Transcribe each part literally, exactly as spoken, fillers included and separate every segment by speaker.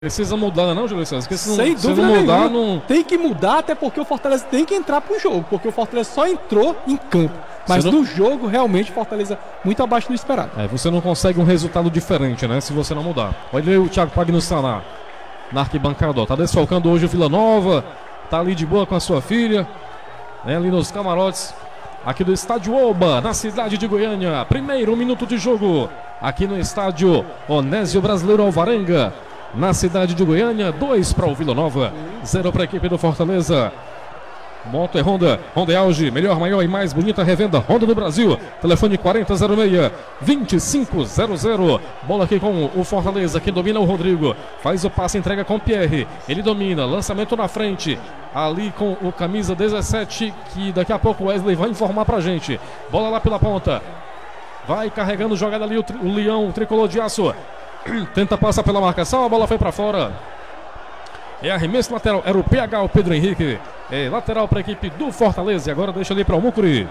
Speaker 1: Precisa mudar, não, Júlio César? Se
Speaker 2: Sem
Speaker 1: não,
Speaker 2: dúvida
Speaker 1: se não mudar,
Speaker 2: nenhuma.
Speaker 1: não...
Speaker 2: Tem que mudar, até porque o Fortaleza tem que entrar pro jogo, porque o Fortaleza só entrou em campo. Mas
Speaker 1: não...
Speaker 2: no jogo, realmente, o Fortaleza muito abaixo do esperado.
Speaker 1: É, você não consegue um resultado diferente, né? Se você não mudar. Olha aí o Thiago Pagnussá na arquibancada, ó. Tá desfalcando hoje o Vila Nova. Tá ali de boa com a sua filha. Né, ali nos camarotes. Aqui do Estádio Oba, na cidade de Goiânia. Primeiro minuto de jogo. Aqui no Estádio Onésio Brasileiro Alvarenga. Na cidade de Goiânia, dois para o Vila Nova, zero para a equipe do Fortaleza. Moto é Honda, Honda é Auge, melhor, maior e mais bonita revenda Honda do Brasil. Telefone quarenta zero seis, vinte e cinco zero zero. Bola aqui com o Fortaleza, que domina o Rodrigo. Faz o passe, entrega com o Pierre. Ele domina, lançamento na frente. Ali com o camisa dezessete, que daqui a pouco o Wesley vai informar pra gente. Bola lá pela ponta. Vai carregando jogada ali o, tri, o Leão, o tricolor de aço. Tenta passar pela marcação, a bola foi para fora. É arremesso lateral, era o P H, o Pedro Henrique. É lateral para a equipe do Fortaleza. E agora deixa ali para o Mucuri.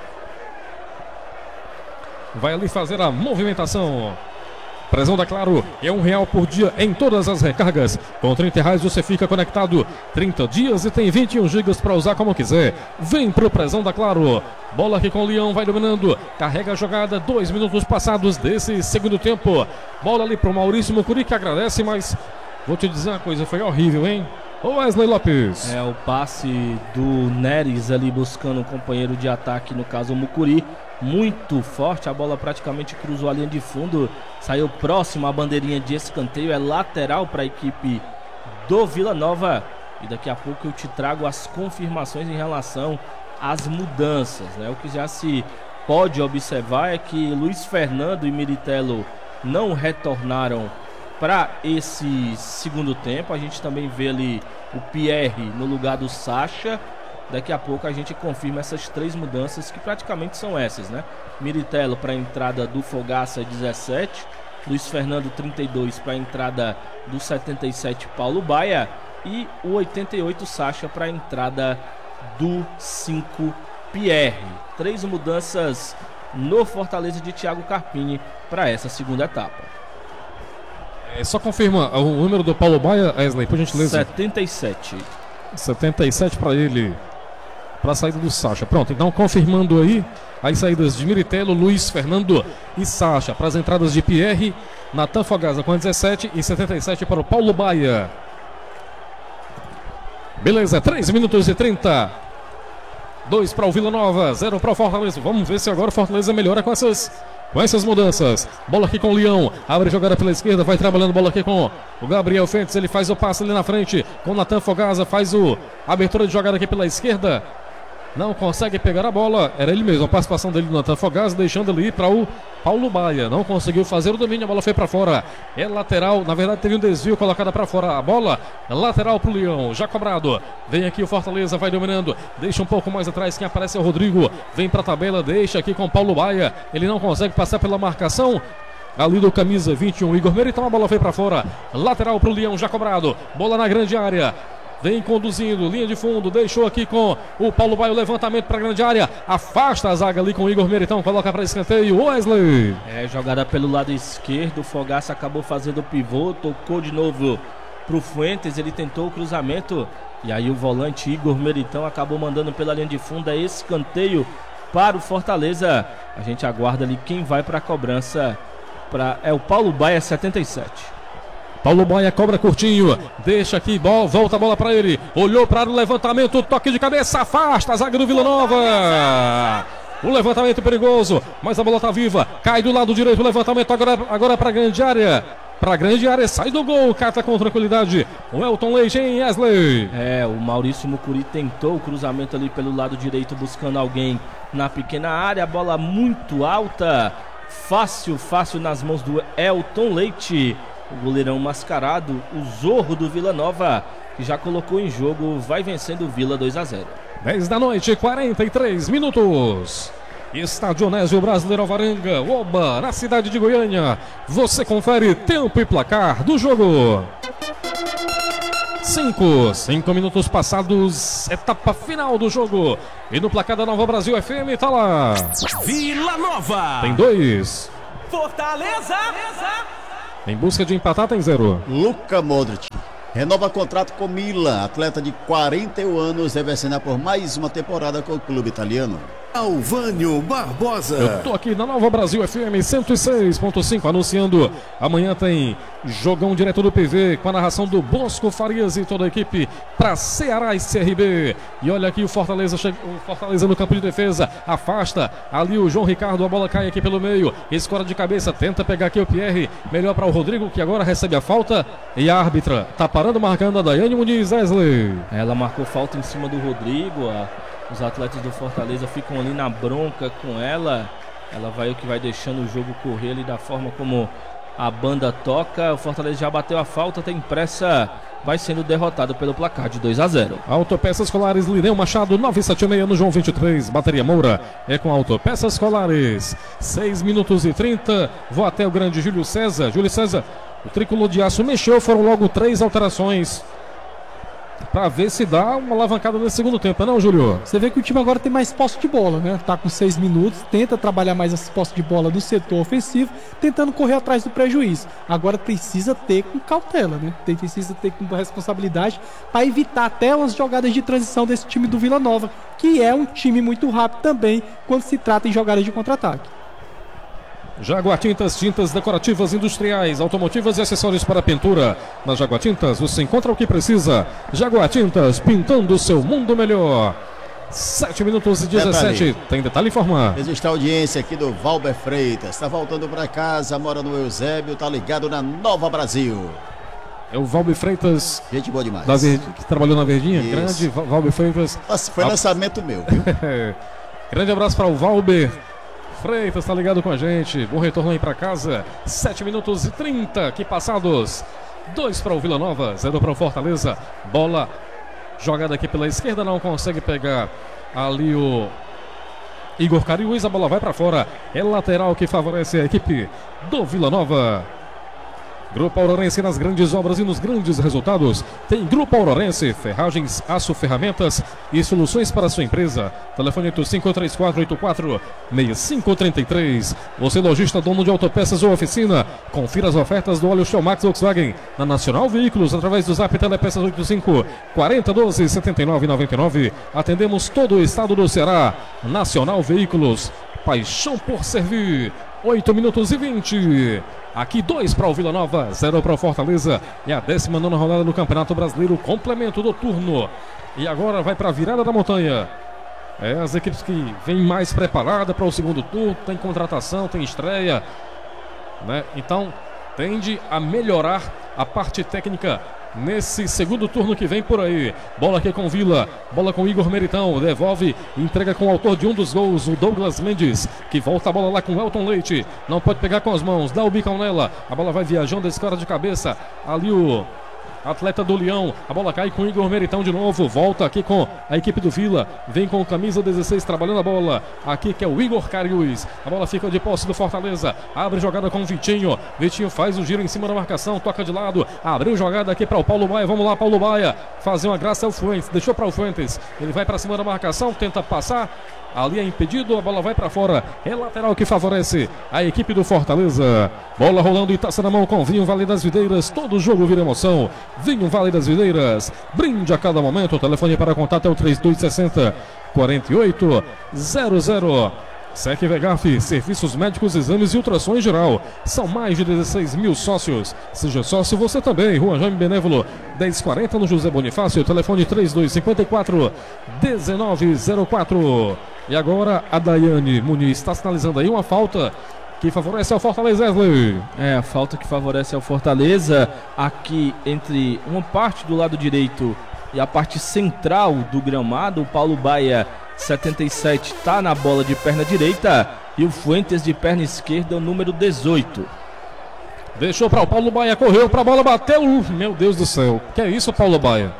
Speaker 1: Vai ali fazer a movimentação. Prezão da Claro, é um real por dia em todas as recargas. Com trinta reais você fica conectado trinta dias e tem vinte e um gigas para usar como quiser. Vem pro Prezão da Claro. Bola aqui com o Leão, vai dominando. Carrega a jogada, dois minutos passados desse segundo tempo. Bola ali pro Maurício Mucuri, que agradece, mas vou te dizer uma coisa, foi horrível, hein? O Wesley Lopes.
Speaker 3: É o passe do Neres ali buscando um companheiro de ataque, no caso o Mucuri. Muito forte, a bola praticamente cruzou a linha de fundo, saiu próximo à bandeirinha de escanteio, é lateral para a equipe do Vila Nova. E daqui a pouco eu te trago as confirmações em relação às mudanças, né? O que já se pode observar é que Luiz Fernando e Miritello não retornaram para esse segundo tempo. A gente também vê ali o Pierre no lugar do Sacha. Daqui a pouco a gente confirma essas três mudanças, que praticamente são essas, né? Miritello para a entrada do Fogaça dezessete, Luiz Fernando trinta e dois para a entrada do setenta e sete Paulo Baia e o oitenta e oito Sacha para a entrada do cinco Pierre. Três mudanças no Fortaleza de Thiago Carpini para essa segunda etapa.
Speaker 1: É, só confirma o número do Paulo Baia, Wesley, por gentileza.
Speaker 3: setenta e sete.
Speaker 1: setenta e sete para ele. Para a saída do Sacha. Pronto, então confirmando aí as saídas de Miritello, Luiz Fernando e Sacha. Para as entradas de Pierre, Natan Fogaça com dezessete e setenta e sete para o Paulo Baia. Beleza, três minutos e trinta. dois para o Vila Nova, zero para o Fortaleza. Vamos ver se agora o Fortaleza melhora com essas, com essas mudanças. Bola aqui com o Leão, abre jogada pela esquerda, vai trabalhando bola aqui com o Gabriel Fentes. Ele faz o passe ali na frente com o Natan Fogaça, faz o a abertura de jogada aqui pela esquerda. Não consegue pegar a bola, era ele mesmo, a participação dele no Natan Fogaça, deixando ali para o Paulo Baia. Não conseguiu fazer o domínio, a bola foi para fora. É lateral, na verdade teve um desvio colocada para fora. A bola, lateral para o Leão, já cobrado. Vem aqui o Fortaleza, vai dominando, deixa um pouco mais atrás, quem aparece é o Rodrigo. Vem para a tabela, deixa aqui com o Paulo Baia. Ele não consegue passar pela marcação ali do camisa vinte e um, Igor Meritão, a bola foi para fora. Lateral para o Leão, já cobrado. Bola na grande área. Vem conduzindo, linha de fundo, deixou aqui com o Paulo Baia o levantamento para a grande área, afasta a zaga ali com o Igor Meritão, coloca para escanteio, Wesley.
Speaker 3: É, jogada pelo lado esquerdo, o Fogaça acabou fazendo o pivô, tocou de novo pro Fuentes, ele tentou o cruzamento, e aí o volante Igor Meritão acabou mandando pela linha de fundo, é escanteio para o Fortaleza. A gente aguarda ali quem vai para a cobrança, pra, é o Paulo Baia, setenta e sete.
Speaker 1: Paulo Baia cobra curtinho, deixa aqui, bola, volta a bola para ele, olhou para o levantamento, toque de cabeça, afasta a zaga do Vila Nova. O levantamento perigoso, mas a bola está viva, cai do lado direito, o levantamento agora, agora para a grande área. Para a grande área, sai do gol, cata com tranquilidade o Elton Leite em Wesley.
Speaker 3: É, o Maurício Mucuri tentou o cruzamento ali pelo lado direito, buscando alguém na pequena área, a bola muito alta, fácil, fácil nas mãos do Elton Leite. O goleirão mascarado, o Zorro do Vila Nova, que já colocou em jogo, vai vencendo o Vila dois a zero.
Speaker 1: dez da noite, quarenta e três minutos. Estádio Onésio Brasileiro Alvarenga, Oba, na cidade de Goiânia. Você confere tempo e placar do jogo. Cinco, cinco minutos passados, etapa final do jogo. E no placar da Nova Brasil F M, tá lá.
Speaker 4: Vila Nova.
Speaker 1: Tem dois.
Speaker 4: Fortaleza.
Speaker 1: Em busca de empatar, tem zero.
Speaker 4: Luka Modric renova contrato com Milan. Atleta de quarenta e um anos deve assinar por mais uma temporada com o clube italiano.
Speaker 5: Alvânio Barbosa.
Speaker 1: Eu tô aqui na Nova Brasil F M cento e seis ponto cinco anunciando. Amanhã tem jogão direto do P V com a narração do Bosco Farias e toda a equipe para Ceará e C R B. E olha aqui o Fortaleza, che... o Fortaleza no campo de defesa, afasta ali o João Ricardo, a bola cai aqui pelo meio, escora de cabeça, tenta pegar aqui o Pierre, melhor para o Rodrigo que agora recebe a falta e a árbitra tá parando, marcando a Daiane Muniz. Wesley.
Speaker 3: Ela marcou falta em cima do Rodrigo, a... os atletas do Fortaleza ficam ali na bronca com ela. Ela vai o que vai deixando o jogo correr ali da forma como a banda toca. O Fortaleza já bateu a falta, tem pressa, vai sendo derrotado pelo placar de dois a zero.
Speaker 1: Autopeças Colares, Lineu Machado, novecentos e setenta e seis no João vinte e três. Bateria Moura é com Autopeças Colares. seis minutos e trinta. Vou até o grande Júlio César. Júlio César, o tricolor de aço mexeu, foram logo três alterações para ver se dá uma alavancada nesse segundo tempo, não, Júlio?
Speaker 2: Você vê que o time agora tem mais posse de bola, né? Tá com seis minutos, tenta trabalhar mais essa posse de bola do setor ofensivo, tentando correr atrás do prejuízo. Agora precisa ter com cautela, né? Tem, precisa ter com responsabilidade para evitar até umas jogadas de transição desse time do Vila Nova, que é um time muito rápido também quando se trata em jogadas de contra-ataque.
Speaker 1: Jaguar Tintas, tintas decorativas industriais, automotivas e acessórios para pintura. Na Jaguar Tintas você encontra o que precisa. Jaguar Tintas, pintando o seu mundo melhor. sete minutos e dezessete. Detalhe. Tem detalhe informar.
Speaker 4: Existe a audiência aqui do Valber Freitas. Está voltando para casa, mora no Eusébio, tá ligado na Nova Brasil.
Speaker 1: É o Valber Freitas.
Speaker 4: Gente boa demais.
Speaker 1: Da Ver... Que trabalhou na Verdinha.
Speaker 4: Isso.
Speaker 1: Grande Valber Freitas.
Speaker 4: Nossa, foi a... lançamento meu, viu?
Speaker 1: Grande abraço para o Valber Freitas, tá ligado com a gente. Bom retorno aí pra casa. sete minutos e trinta que passados. dois para o Vila Nova, zero para o Fortaleza. Bola jogada aqui pela esquerda, não consegue pegar ali o Igor Cariús. A bola vai para fora. É lateral que favorece a equipe do Vila Nova. Grupo Aurorense nas grandes obras e nos grandes resultados. Tem Grupo Aurorense, ferragens, aço, ferramentas e soluções para a sua empresa. Telefone oito cinco três quatro oito quatro seis cinco três três. Você lojista, dono de autopeças ou oficina, confira as ofertas do óleo Shell Max Volkswagen na Nacional Veículos através do Zap Telepeças oito cinco quatro zero um dois sete nove nove nove. Atendemos todo o estado do Ceará. Nacional Veículos, paixão por servir. oito minutos e vinte. Aqui dois para o Vila Nova, zero para o Fortaleza. É a décima nona rodada do Campeonato Brasileiro, complemento do turno. E agora vai para a virada da montanha. É as equipes que vêm mais preparadas para o segundo turno. Tem contratação, tem estreia, né? Então tende a melhorar a parte técnica nesse segundo turno que vem por aí. Bola aqui com Vila, bola com Igor Meritão, devolve, entrega com o autor de um dos gols, o Douglas Mendes, que volta a bola lá com o Elton Leite, não pode pegar com as mãos, dá o bicão nela, a bola vai viajando, escora de cabeça, ali o atleta do Leão, a bola cai com Igor Meritão de novo, volta aqui com a equipe do Vila, vem com camisa dezesseis trabalhando a bola, aqui que é o Igor Cariús, a bola fica de posse do Fortaleza, abre jogada com o Vitinho, Vitinho faz o giro em cima da marcação, toca de lado, abriu jogada aqui para o Paulo Baia, vamos lá Paulo Baia, fazer uma graça ao Fuentes, deixou para o Fuentes, ele vai para cima da marcação, tenta passar, ali é impedido, a bola vai para fora, é lateral que favorece a equipe do Fortaleza. Bola rolando e taça na mão com Vinho Vale das Videiras, todo jogo vira emoção. Vinho Vale das Videiras, brinde a cada momento. O telefone para contato é o três dois seis zero, quatro oito zero zero. Sec Vegaf, serviços médicos, exames e ultrassom em geral. São mais de dezesseis mil sócios. Seja sócio você também. Rua Jaime Benévolo, dez quarenta no José Bonifácio. Telefone três dois cinco quatro, um nove zero quatro. E agora a Daiane Muniz está sinalizando aí uma falta que favorece ao Fortaleza, Wesley.
Speaker 3: É, a falta que favorece ao Fortaleza aqui entre uma parte do lado direito e a parte central do gramado. O Paulo Baia, setenta e sete, tá na bola de perna direita e o Fuentes de perna esquerda, o número dezoito.
Speaker 1: Deixou para o Paulo Baia, correu para a bola, bateu. Meu Deus do céu, que é isso, Paulo Baia?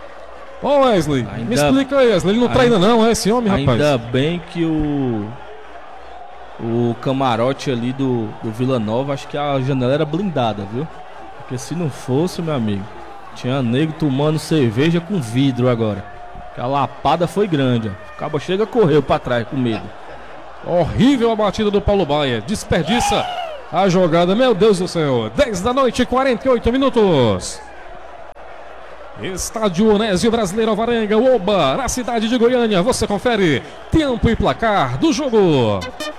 Speaker 1: Ô oh, Wesley, ainda, me explica aí, Wesley, ele não treina não, é esse homem, rapaz?
Speaker 3: Ainda bem que o o camarote ali do, do Vila Nova, acho que a janela era blindada, viu? Porque se não fosse, meu amigo, tinha nego tomando cerveja com vidro agora. Que a lapada foi grande, ó. O cabo chega, correu pra trás com medo.
Speaker 1: Horrível a batida do Paulo Baia, desperdiça a jogada, meu Deus do céu. dez da noite, quarenta e oito minutos. Estádio Onésio Brasileiro Alvarenga, Oba, na cidade de Goiânia. Você confere tempo e placar do jogo.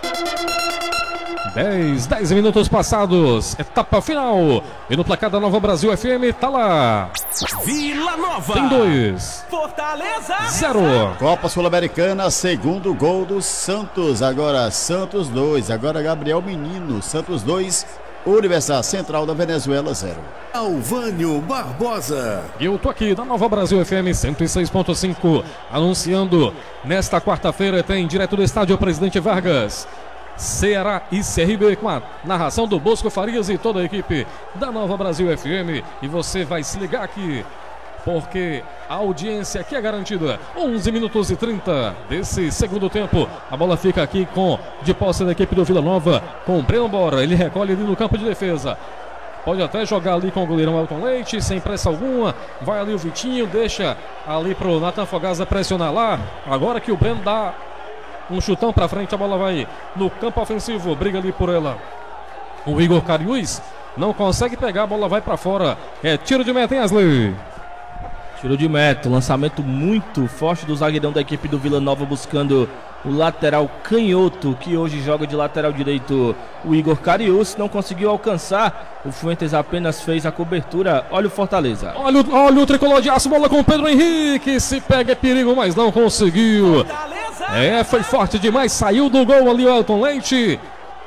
Speaker 1: dez, dez minutos passados, etapa final. E no placar da Nova Brasil F M, tá lá.
Speaker 5: Vila Nova.
Speaker 1: Tem dois.
Speaker 5: Fortaleza.
Speaker 1: Zero.
Speaker 4: Copa Sul-Americana, segundo gol do Santos. Agora Santos dois. Agora Gabriel Menino. Santos dois. Universidade Central da Venezuela zero.
Speaker 5: Alvânio Barbosa.
Speaker 1: Eu tô aqui da Nova Brasil F M cento e seis ponto cinco, anunciando nesta quarta-feira tem direto do estádio Presidente Vargas, Ceará e C R B, com a narração do Bosco Farias e toda a equipe da Nova Brasil F M. E você vai se ligar aqui, porque a audiência aqui é garantida. onze minutos e trinta desse segundo tempo. A bola fica aqui com de posse da equipe do Vila Nova, com o Breno Bora. Ele recolhe ali no campo de defesa. Pode até jogar ali com o goleirão Elton Leite, sem pressa alguma. Vai ali o Vitinho, deixa ali pro Nathan Fogaça pressionar lá. Agora que o Breno dá um chutão pra frente, a bola vai no campo ofensivo. Briga ali por ela o Igor Cariús. Não consegue pegar, a bola vai pra fora. É tiro de meta, hein, Ashley?
Speaker 3: Tiro de meta, lançamento muito forte do zagueirão da equipe do Vila Nova, buscando o lateral canhoto, que hoje joga de lateral direito, o Igor Cariús. Não conseguiu alcançar, o Fuentes apenas fez a cobertura. Olha o Fortaleza.
Speaker 1: Olha, o- olha o tricolor de aço, bola com o Pedro Henrique. Se pega é perigo, mas não conseguiu. É, foi forte demais, saiu do gol ali o Elton Leite.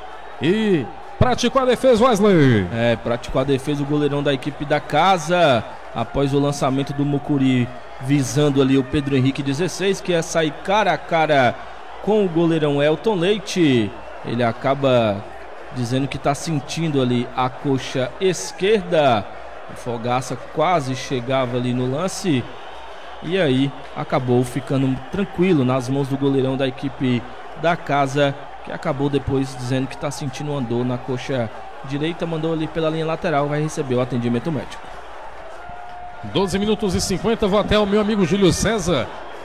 Speaker 1: E praticou a defesa, Wesley.
Speaker 3: É, praticou a defesa o goleirão da equipe da casa, após o lançamento do Mucuri, visando ali o Pedro Henrique dezesseis, que é sair cara a cara com o goleirão Elton Leite. Ele acaba dizendo que está sentindo ali a coxa esquerda. O Fogaça quase chegava ali no lance, e aí acabou ficando tranquilo nas mãos do goleirão da equipe da casa, que acabou depois dizendo que está sentindo uma dor na coxa direita. Mandou ali pela linha lateral, vai receber o atendimento médico.
Speaker 1: doze minutos e cinquenta, vou até o meu amigo Júlio César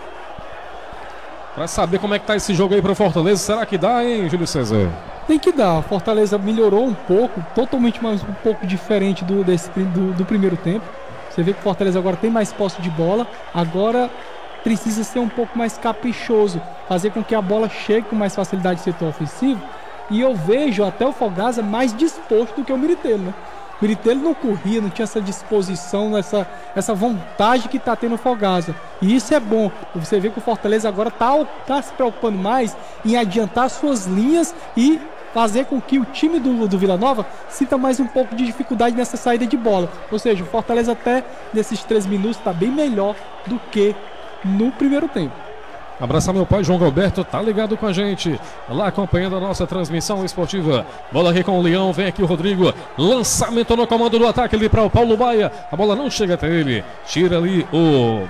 Speaker 1: pra saber como é que tá esse jogo aí pro Fortaleza. Será que dá, hein, Júlio César?
Speaker 2: Tem que dar. A Fortaleza melhorou um pouco, totalmente mais um pouco diferente do, desse, do, do primeiro tempo. Você vê que o Fortaleza agora tem mais posse de bola, agora precisa ser um pouco mais caprichoso, fazer com que a bola chegue com mais facilidade no setor ofensivo. E eu vejo até o Fogaça mais disposto do que o Miritelo, né? O Miritelo não corria, não tinha essa disposição, essa, essa vontade que está tendo o Fogaça. E isso é bom. Você vê que o Fortaleza agora está tá se preocupando mais em adiantar suas linhas e fazer com que o time do, do Vila Nova sinta mais um pouco de dificuldade nessa saída de bola. Ou seja, o Fortaleza até nesses três minutos está bem melhor do que no primeiro tempo.
Speaker 1: Abraçar meu pai, João Galberto, tá ligado com a gente, lá acompanhando a nossa transmissão esportiva. Bola aqui com o Leão, vem aqui o Rodrigo, lançamento no comando do ataque ali para o Paulo Baia, a bola não chega até ele, tira ali o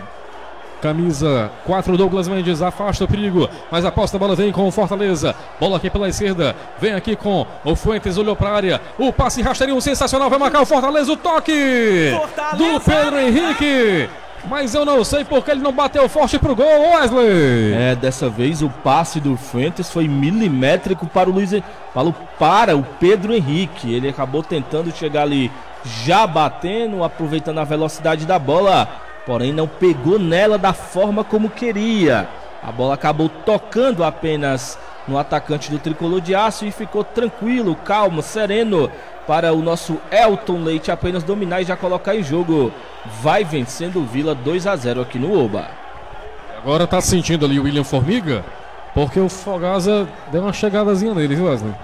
Speaker 1: camisa quatro, Douglas Mendes, afasta o perigo, mas a posta, a bola vem com o Fortaleza, bola aqui pela esquerda, vem aqui com o Fuentes, olhou para a área, o passe rasteirinho sensacional, vai marcar o Fortaleza, o toque Fortaleza, do Pedro Henrique. Mas eu não sei porque ele não bateu forte pro gol, Wesley.
Speaker 3: É, dessa vez o passe do Fuentes foi milimétrico para o Luiz, para o, para o Pedro Henrique. Ele acabou tentando chegar ali, já batendo, aproveitando a velocidade da bola, porém não pegou nela da forma como queria. A bola acabou tocando apenas no atacante do tricolor de aço e ficou tranquilo, calmo, sereno para o nosso Elton Leite apenas dominar e já colocar em jogo. Vai vencendo o Vila dois a zero aqui no Oba.
Speaker 1: Agora tá sentindo ali o William Formiga, porque o Fogaça deu uma chegadazinha nele, viu, Wesley?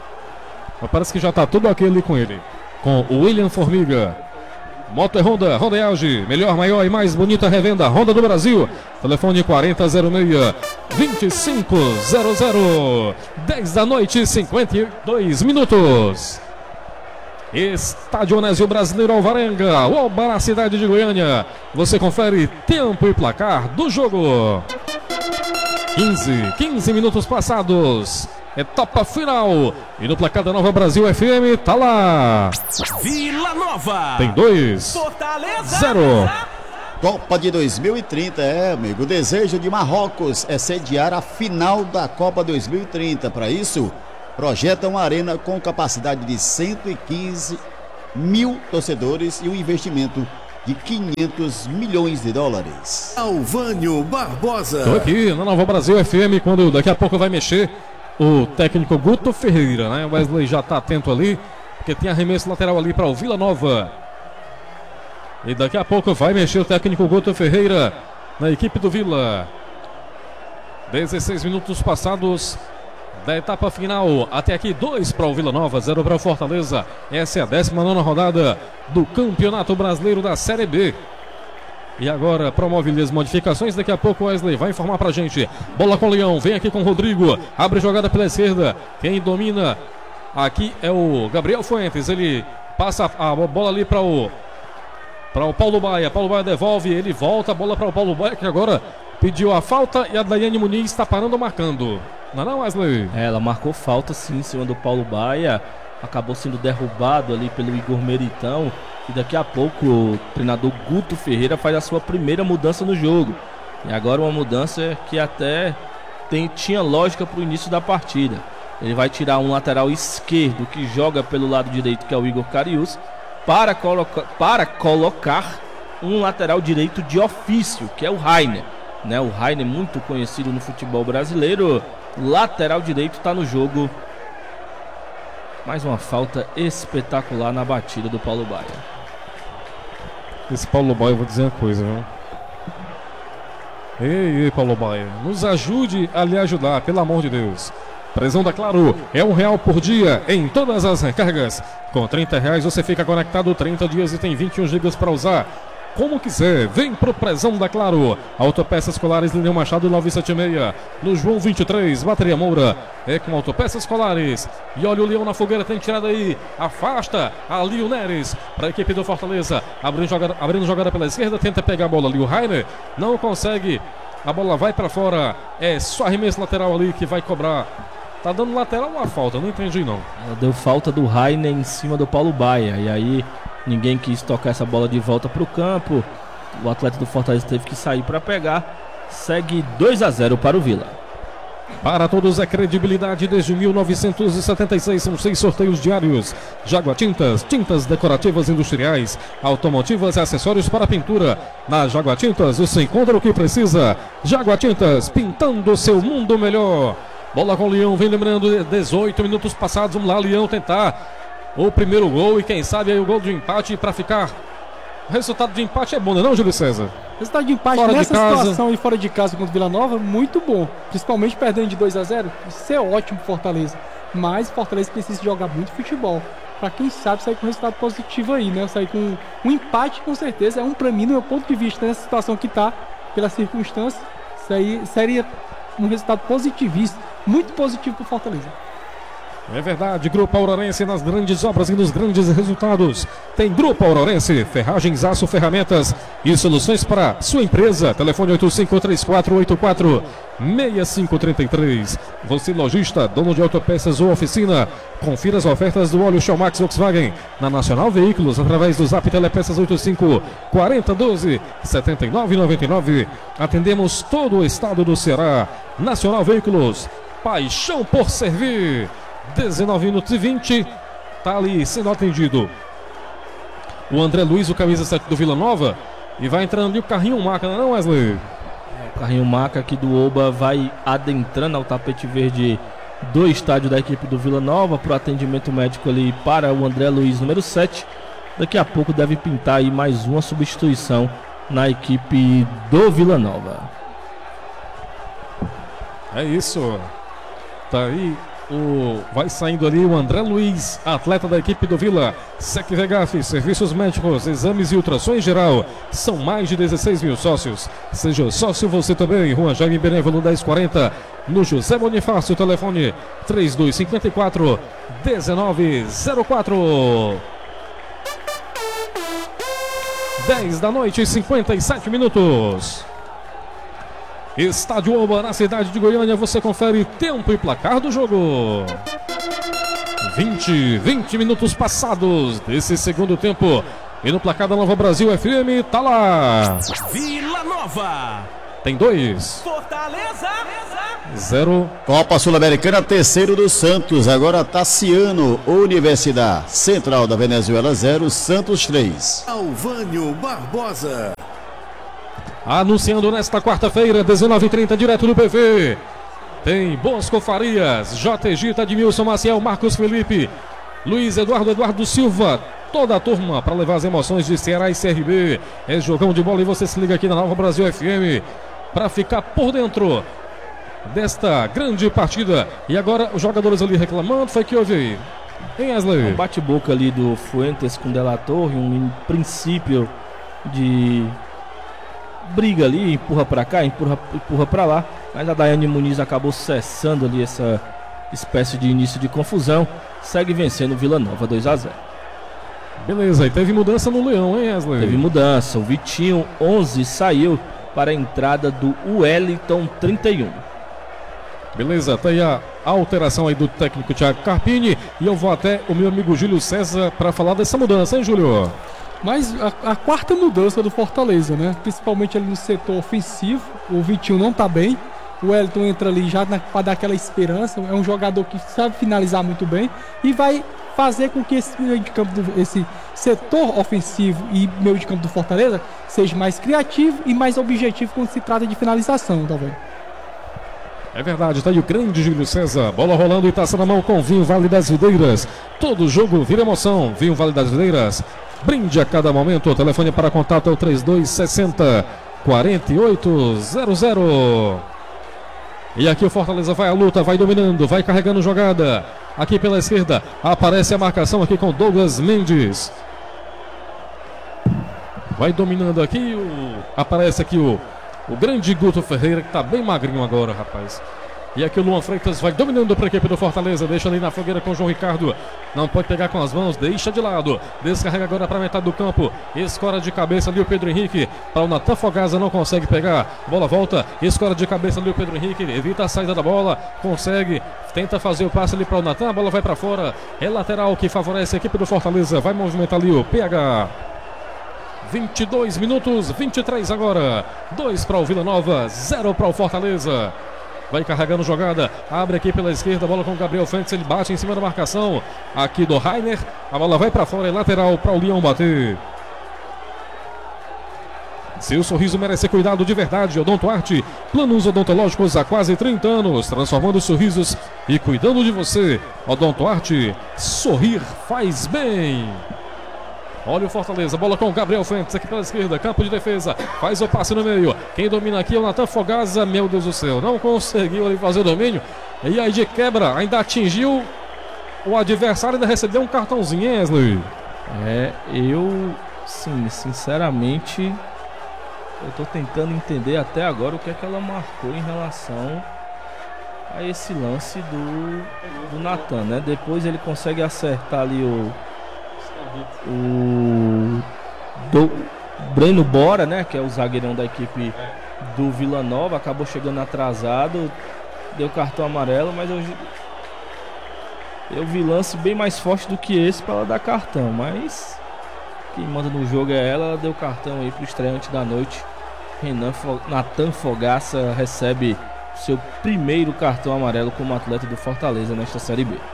Speaker 1: Mas parece que já tá tudo ok ali com ele. Com o William Formiga. Moto é Honda, Honda é Auge, melhor, maior e mais bonita revenda Honda do Brasil. Telefone quarenta zero seis, vinte e cinco zero zero. dez da noite, cinquenta e dois minutos. Estádio Onésio Brasileiro Alvarenga, Oba, na cidade de Goiânia. Você confere tempo e placar do jogo. quinze, quinze minutos passados. Etapa final. E no placar da Nova Brasil F M, tá lá.
Speaker 5: Vila Nova.
Speaker 1: Tem dois.
Speaker 5: Fortaleza.
Speaker 1: Zero.
Speaker 4: Copa de dois mil e trinta, é, amigo. O desejo de Marrocos é sediar a final da Copa dois mil e trinta. Para isso, projeta uma arena com capacidade de cento e quinze mil torcedores e um investimento de quinhentos milhões de dólares.
Speaker 5: Alvânio Barbosa.
Speaker 1: Tô aqui na Nova Brasil F M, quando daqui a pouco vai mexer o técnico Guto Ferreira, né? O Wesley já tá atento ali, porque tem arremesso lateral ali para o Vila Nova. E daqui a pouco vai mexer o técnico Guto Ferreira na equipe do Vila. dezesseis minutos passados da etapa final. Até aqui, dois para o Vila Nova, zero para o Fortaleza. Essa é a décima nona rodada do Campeonato Brasileiro da Série B. E agora promove as modificações. Daqui a pouco o Wesley vai informar pra gente. Bola com o Leão, vem aqui com o Rodrigo. Abre jogada pela esquerda. Quem domina aqui é o Gabriel Fuentes. Ele passa a bola ali para o para o Paulo Baia. Paulo Baia devolve, ele volta a bola para o Paulo Baia, que agora pediu a falta e a Daiane Muniz está parando marcando. Não é não, Wesley?
Speaker 3: É, ela marcou falta sim em cima do Paulo Baia. Acabou sendo derrubado ali pelo Igor Meritão. E daqui a pouco o treinador Guto Ferreira faz a sua primeira mudança no jogo. E agora uma mudança que até tem, tinha lógica para o início da partida. Ele vai tirar um lateral esquerdo que joga pelo lado direito, que é o Igor Carius, para, coloca, para colocar um lateral direito de ofício, que é o Rainer. Né, o Rainer, muito conhecido no futebol brasileiro, lateral direito, está no jogo. Mais uma falta espetacular na batida do Paulo Baia.
Speaker 1: Esse Paulo Baia, eu vou dizer uma coisa, viu? Ei, ei, Paulo Baia, nos ajude a lhe ajudar, pelo amor de Deus. Presão da Claro é um real por dia em todas as recargas. Com trinta reais você fica conectado trinta dias e tem vinte e um gigas para usar como quiser. Vem pro Presão da Claro. Autopeças Colares, Lineu Machado novecentos e setenta e seis. No João vinte e três, Bateria Moura. É com Autopeças Colares. E olha o Leão na fogueira, tem tirada aí. Afasta ali o Neres para a equipe do Fortaleza. Abrindo jogada, abrindo jogada pela esquerda, tenta pegar a bola ali. O Rainer não consegue. A bola vai para fora. É só arremesso lateral ali que vai cobrar. Tá dando lateral ou uma falta? Não entendi não.
Speaker 3: Ela deu falta do Rainer em cima do Paulo Baia. E aí ninguém quis tocar essa bola de volta para o campo. O atleta do Fortaleza teve que sair para pegar. Segue dois a zero para o Vila.
Speaker 1: Para todos é credibilidade desde mil novecentos e setenta e seis. São seis sorteios diários. Jaguar Tintas, tintas decorativas industriais, automotivas e acessórios para pintura. Na Jaguar Tintas você encontra o que precisa. Jaguar Tintas, pintando o seu mundo melhor. Bola com o Leão, vem lembrando, dezoito minutos passados. Vamos lá, Leão tentar o primeiro gol e quem sabe aí o gol de empate para ficar. O resultado de empate é bom, não é, Júlio César?
Speaker 2: Resultado de empate
Speaker 1: Fora de
Speaker 2: nessa
Speaker 1: casa.
Speaker 2: situação e fora de casa contra o Vila Nova, muito bom. Principalmente perdendo de dois a zero, isso é ótimo pro Fortaleza. Mas o Fortaleza precisa jogar muito futebol. Pra quem sabe sair com resultado positivo aí, né? Sair com um empate, com certeza, é um pra mim, no meu ponto de vista, nessa situação que tá, pela circunstância, isso aí seria um resultado positivíssimo, muito positivo pro Fortaleza.
Speaker 1: É verdade, Grupo Aurorense nas grandes obras e nos grandes resultados. Tem Grupo Aurorense, ferragens, aço, ferramentas e soluções para sua empresa. Telefone oito cinco três quatro oito quatro seis cinco três três. Você lojista, dono de autopeças ou oficina, confira as ofertas do óleo Showmax Volkswagen na Nacional Veículos através do Zap Telepeças oito cinco quatro zero um dois sete nove nove nove. Atendemos todo o estado do Ceará. Nacional Veículos, paixão por servir. dezenove minutos e vinte, tá ali sendo atendido o André Luiz, o camisa sete do Vila Nova, e vai entrando ali o carrinho Maca, não é, Wesley?
Speaker 3: O carrinho Maca aqui do Oba vai adentrando ao tapete verde do estádio da equipe do Vila Nova para o atendimento médico ali para o André Luiz, número sete. Daqui a pouco deve pintar aí mais uma substituição na equipe do Vila Nova.
Speaker 1: É isso, tá aí. O, vai saindo ali o André Luiz, atleta da equipe do Vila. Sec Vegaf, serviços médicos, exames e ultrassom em geral. São mais de dezesseis mil sócios. Seja sócio você também. Rua Jaime Benévolo dez quarenta, no José Bonifácio. Telefone três dois cinco quatro um nove zero quatro. dez da noite e cinquenta e sete minutos. Estádio Oba, na cidade de Goiânia, você confere tempo e placar do jogo. vinte, vinte minutos passados desse segundo tempo. E no placar da Nova Brasil F M, tá lá.
Speaker 5: Vila Nova.
Speaker 1: tem dois.
Speaker 6: Fortaleza!
Speaker 1: Zero.
Speaker 4: Copa Sul-Americana, terceiro do Santos. Agora Tassiano, Universidade Central da Venezuela zero, Santos três.
Speaker 5: Alvânio Barbosa.
Speaker 1: Anunciando nesta quarta-feira, dezenove e trinta, direto do P V. Tem Bosco Farias, J G, Tadmilson Maciel, Marcos Felipe, Luiz Eduardo, Eduardo Silva, toda a turma para levar as emoções de Ceará e C R B. É jogão de bola e você se liga aqui na Nova Brasil F M para ficar por dentro desta grande partida. E agora os jogadores ali reclamando, foi que houve aí? Hein, Wesley?
Speaker 3: Um bate-boca ali do Fuentes com Della Torre, um princípio de briga ali, empurra para cá, empurra, empurra para lá. Mas a Daiane Muniz acabou cessando ali essa espécie de início de confusão. Segue vencendo o Vila Nova dois a zero.
Speaker 1: Beleza, e teve mudança no Leão, hein, Wesley?
Speaker 3: Teve mudança. O Vitinho, onze, saiu para a entrada do Wellington, trinta e um.
Speaker 1: Beleza, tá aí a alteração aí do técnico Thiago Carpini. E eu vou até o meu amigo Júlio César para falar dessa mudança, hein, Júlio?
Speaker 2: Mas a, a quarta mudança do Fortaleza, né? Principalmente ali no setor ofensivo. O Vitinho não tá bem. O Wellington entra ali já para dar aquela esperança. É um jogador que sabe finalizar muito bem e vai fazer com que esse meio de campo, do, esse setor ofensivo e meio de campo do Fortaleza seja mais criativo e mais objetivo quando se trata de finalização, talvez.
Speaker 1: É verdade, tá aí o grande Júlio César. Bola rolando e taça na mão com Vinho Vale das Videiras. Todo jogo vira emoção. Vinho Vale das Videiras. Brinde a cada momento. O telefone para contato é o trinta e dois sessenta, quarenta e oito zero zero. E aqui o Fortaleza vai à luta, vai dominando, vai carregando jogada. Aqui pela esquerda aparece a marcação aqui com Douglas Mendes. Vai dominando aqui, o... aparece aqui o, o grande Guto Ferreira, que tá bem magrinho agora, rapaz. E aqui o Luan Freitas vai dominando para a equipe do Fortaleza. Deixa ali na fogueira com o João Ricardo. Não pode pegar com as mãos, deixa de lado. Descarrega agora para a metade do campo. Escora de cabeça ali o Pedro Henrique. Para o Natan Fogaça, não consegue pegar. Bola volta, escora de cabeça ali o Pedro Henrique. Evita a saída da bola, consegue. Tenta fazer o passe ali para o Natan. A bola vai para fora. É lateral que favorece a equipe do Fortaleza. Vai movimentar ali o P H. vinte e dois minutos, vinte e três agora. dois para o Vila Nova, zero para o Fortaleza. Vai carregando jogada, abre aqui pela esquerda, bola com o Gabriel Fentes, ele bate em cima da marcação aqui do Rainer, a bola vai para fora, é lateral para o Leão bater. Seu sorriso merece cuidado de verdade, Odontoarte, planos odontológicos há quase trinta anos, transformando sorrisos e cuidando de você. Odontoarte, sorrir faz bem. Olha o Fortaleza, bola com o Gabriel Fentes aqui pela esquerda, campo de defesa, faz o passe no meio. Quem domina aqui é o Natan Fogaça, meu Deus do céu, não conseguiu ali fazer o domínio. E aí de quebra, ainda atingiu o adversário, ainda recebeu um cartãozinho, hein, Wesley?
Speaker 3: É, eu, sim, sinceramente, eu tô tentando entender até agora o que é que ela marcou em relação a esse lance do, do Natan, né? Depois ele consegue acertar ali o... O do Breno Bora, né, que é o zagueirão da equipe do Vila Nova, acabou chegando atrasado, deu cartão amarelo, mas eu, eu vi lance bem mais forte do que esse para ela dar cartão, mas quem manda no jogo é ela, ela deu cartão aí pro estreante da noite. Renan Fo- Natan Fogaça recebe seu primeiro cartão amarelo como atleta do Fortaleza nesta Série B.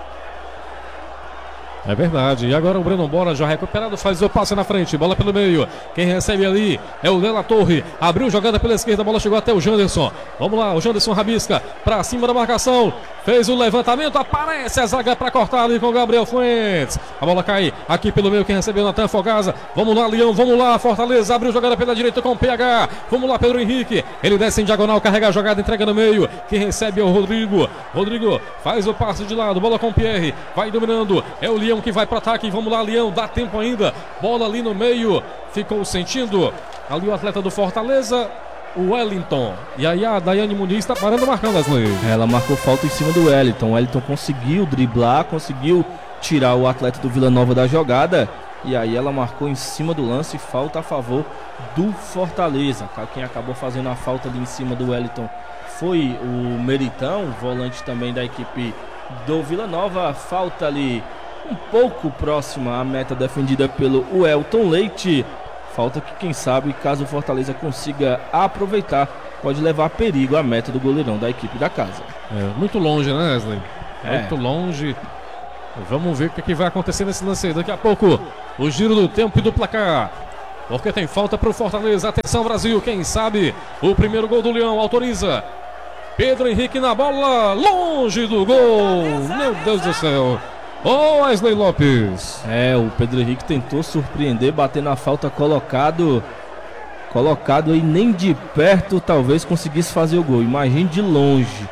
Speaker 1: É verdade, e agora o Breno Bora já recuperado, faz o passe na frente, bola pelo meio, quem recebe ali é o Della Torre, abriu jogada pela esquerda, a bola chegou até o Janderson, vamos lá, o Janderson rabisca, pra cima da marcação, fez o levantamento, aparece a zaga pra cortar ali com o Gabriel Fuentes, a bola cai aqui pelo meio, quem recebeu o Natan Fogaça, vamos lá Leão, vamos lá Fortaleza, abriu jogada pela direita com o P H, vamos lá Pedro Henrique, ele desce em diagonal, carrega a jogada, entrega no meio, quem recebe é o Rodrigo, Rodrigo faz o passe de lado, bola com o Pierre, vai dominando, é o Leão que vai para ataque, vamos lá Leão, dá tempo ainda, bola ali no meio, ficou sentindo ali o atleta do Fortaleza, o Wellington, e aí a Daiane Muniz está parando marcando as leis.
Speaker 3: Ela marcou falta em cima do Wellington, o Wellington conseguiu driblar, conseguiu tirar o atleta do Vila Nova da jogada, e aí ela marcou em cima do lance, falta a favor do Fortaleza. Quem acabou fazendo a falta ali em cima do Wellington foi o Meritão, volante também da equipe do Vila Nova, falta ali um pouco próxima à meta defendida pelo Welton Leite. Falta que, quem sabe, caso o Fortaleza consiga aproveitar, pode levar perigo à meta do goleirão da equipe da casa.
Speaker 1: É, muito longe, né, Wesley?
Speaker 3: É.
Speaker 1: Muito longe. Vamos ver o que, que vai acontecer nesse lance aí. Daqui a pouco, o giro do tempo e do placar. Porque tem falta pro Fortaleza. Atenção, Brasil. Quem sabe o primeiro gol do Leão autoriza. Pedro Henrique na bola. Longe do gol. Meu Deus do céu. Ô, Wesley Lopes.
Speaker 3: É, o Pedro Henrique tentou surpreender, batendo a falta colocado. Colocado aí, nem de perto talvez conseguisse fazer o gol. Imagine de longe.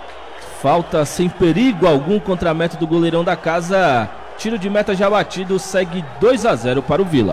Speaker 3: Falta sem perigo algum contra a meta do goleirão da casa. Tiro de meta já batido, segue dois a zero para o Vila.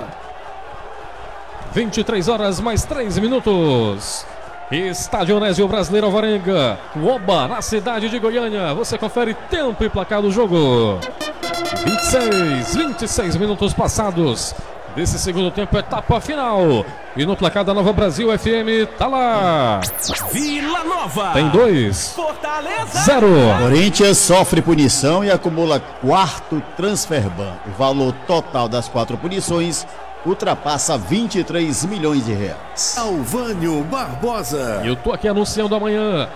Speaker 1: vinte e três horas mais três minutos. Estádio Onésio Brasileiro Alvarenga. Oba, na cidade de Goiânia. Você confere tempo e placar do jogo. vinte e seis, vinte e seis minutos passados desse segundo tempo, etapa final. E no placar da Nova Brasil F M, tá lá.
Speaker 5: Vila Nova.
Speaker 1: Tem dois.
Speaker 5: Fortaleza.
Speaker 1: Zero.
Speaker 4: Corinthians sofre punição e acumula quarto transferban. O valor total das quatro punições ultrapassa vinte e três milhões de reais.
Speaker 5: Alvânio Barbosa.
Speaker 1: Eu tô aqui anunciando amanhã,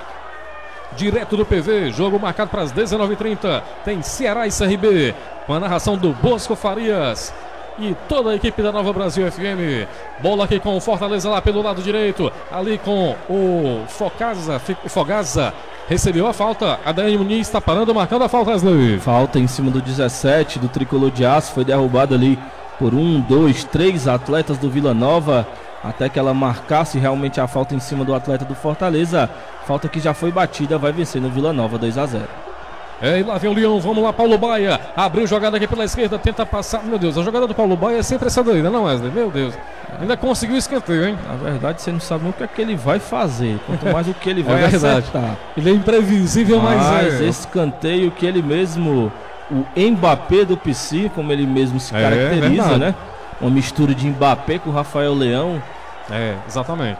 Speaker 1: direto do P V, jogo marcado para as dezenove e trinta. Tem Ceará e C R B, com a narração do Bosco Farias e toda a equipe da Nova Brasil F M. Bola aqui com o Fortaleza lá pelo lado direito, ali com o Fogaza, o Fogaza recebeu a falta. A Daiane Muniz está parando, marcando a falta, Wesley.
Speaker 3: Falta em cima do dezessete do Tricolor de Aço, foi derrubado ali por um, dois, três atletas do Vila Nova, até que ela marcasse realmente a falta em cima do atleta do Fortaleza. Falta que já foi batida, vai vencer no Vila Nova dois a zero.
Speaker 1: É, e lá vem o Leão, vamos lá, Paulo Baia, abriu jogada aqui pela esquerda, tenta passar, meu Deus, a jogada do Paulo Baia é sempre essa daí, não é, Wesley? Meu Deus, ainda conseguiu escanteio, hein?
Speaker 3: Na verdade, você não sabe nem o que é que ele vai fazer, quanto mais o que ele vai
Speaker 1: É verdade.
Speaker 3: acertar.
Speaker 1: Ele é imprevisível, mas,
Speaker 3: Mas
Speaker 1: é...
Speaker 3: esse escanteio que ele mesmo, o Mbappé do P C, como ele mesmo se
Speaker 1: É,
Speaker 3: caracteriza,
Speaker 1: verdade.
Speaker 3: né? Uma mistura de Mbappé com o Rafael Leão.
Speaker 1: É, exatamente.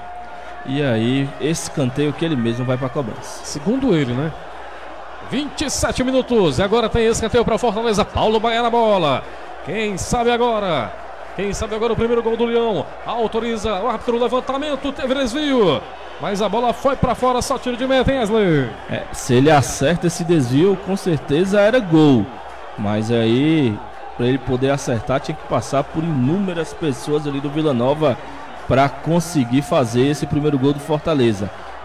Speaker 3: E aí, esse escanteio que ele mesmo vai para a cobrança.
Speaker 1: Segundo ele, né? vinte e sete minutos, e agora tem escanteio para Fortaleza. Paulo Baia na bola. Quem sabe agora? Quem sabe agora o primeiro gol do Leão? Autoriza o árbitro, levantamento, teve desvio. Mas a bola foi para fora, só tiro de meta, hein, Wesley?
Speaker 3: É, se ele acerta esse desvio, com certeza era gol. Mas aí, para ele poder acertar, tinha que passar por inúmeras pessoas ali do Vila Nova para conseguir fazer esse primeiro gol do Fortaleza.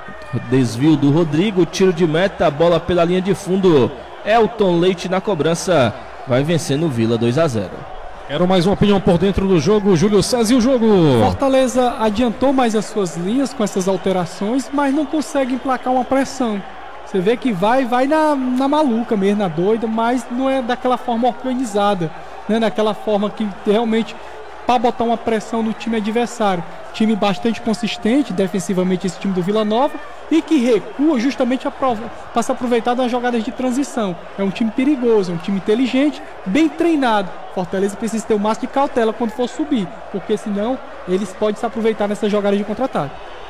Speaker 3: Desvio do Rodrigo, tiro de meta, bola pela linha de fundo. Elton Leite na cobrança, vai vencendo o Vila dois a zero.
Speaker 1: Quero mais uma opinião por dentro do jogo, Júlio César, e o jogo.
Speaker 2: Fortaleza adiantou mais as suas linhas com essas alterações, mas não consegue emplacar uma pressão. Você vê que vai, vai na, na maluca mesmo, na doida, mas não é daquela forma organizada, né? Daquela forma que realmente para botar uma pressão no time adversário. Time bastante consistente defensivamente, esse time do Vila Nova, e que recua justamente para se aproveitar das jogadas de transição. É um time perigoso, é um time inteligente, bem treinado. Fortaleza precisa ter o máximo de cautela quando for subir, porque senão eles podem se aproveitar nessas jogadas de contra-ataque.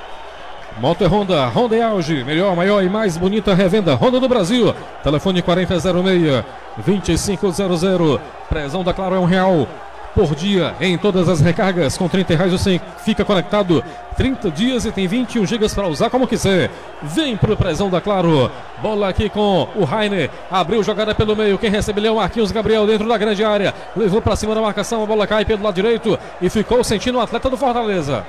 Speaker 1: Moto é Honda, Honda é auge, melhor, maior e mais bonita revenda Honda do Brasil. Telefone quarenta zero seis, vinte e cinco zero zero. Prezão da Claro é um real por dia em todas as recargas. Com trinta reais você fica conectado trinta dias e tem vinte e um gigas para usar como quiser. Vem pro Prezão da Claro. Bola aqui com o Rainer, abriu jogada pelo meio, quem recebe é o Marquinhos Gabriel dentro da grande área, levou para cima da marcação, a bola cai pelo lado direito e ficou sentindo o atleta do Fortaleza.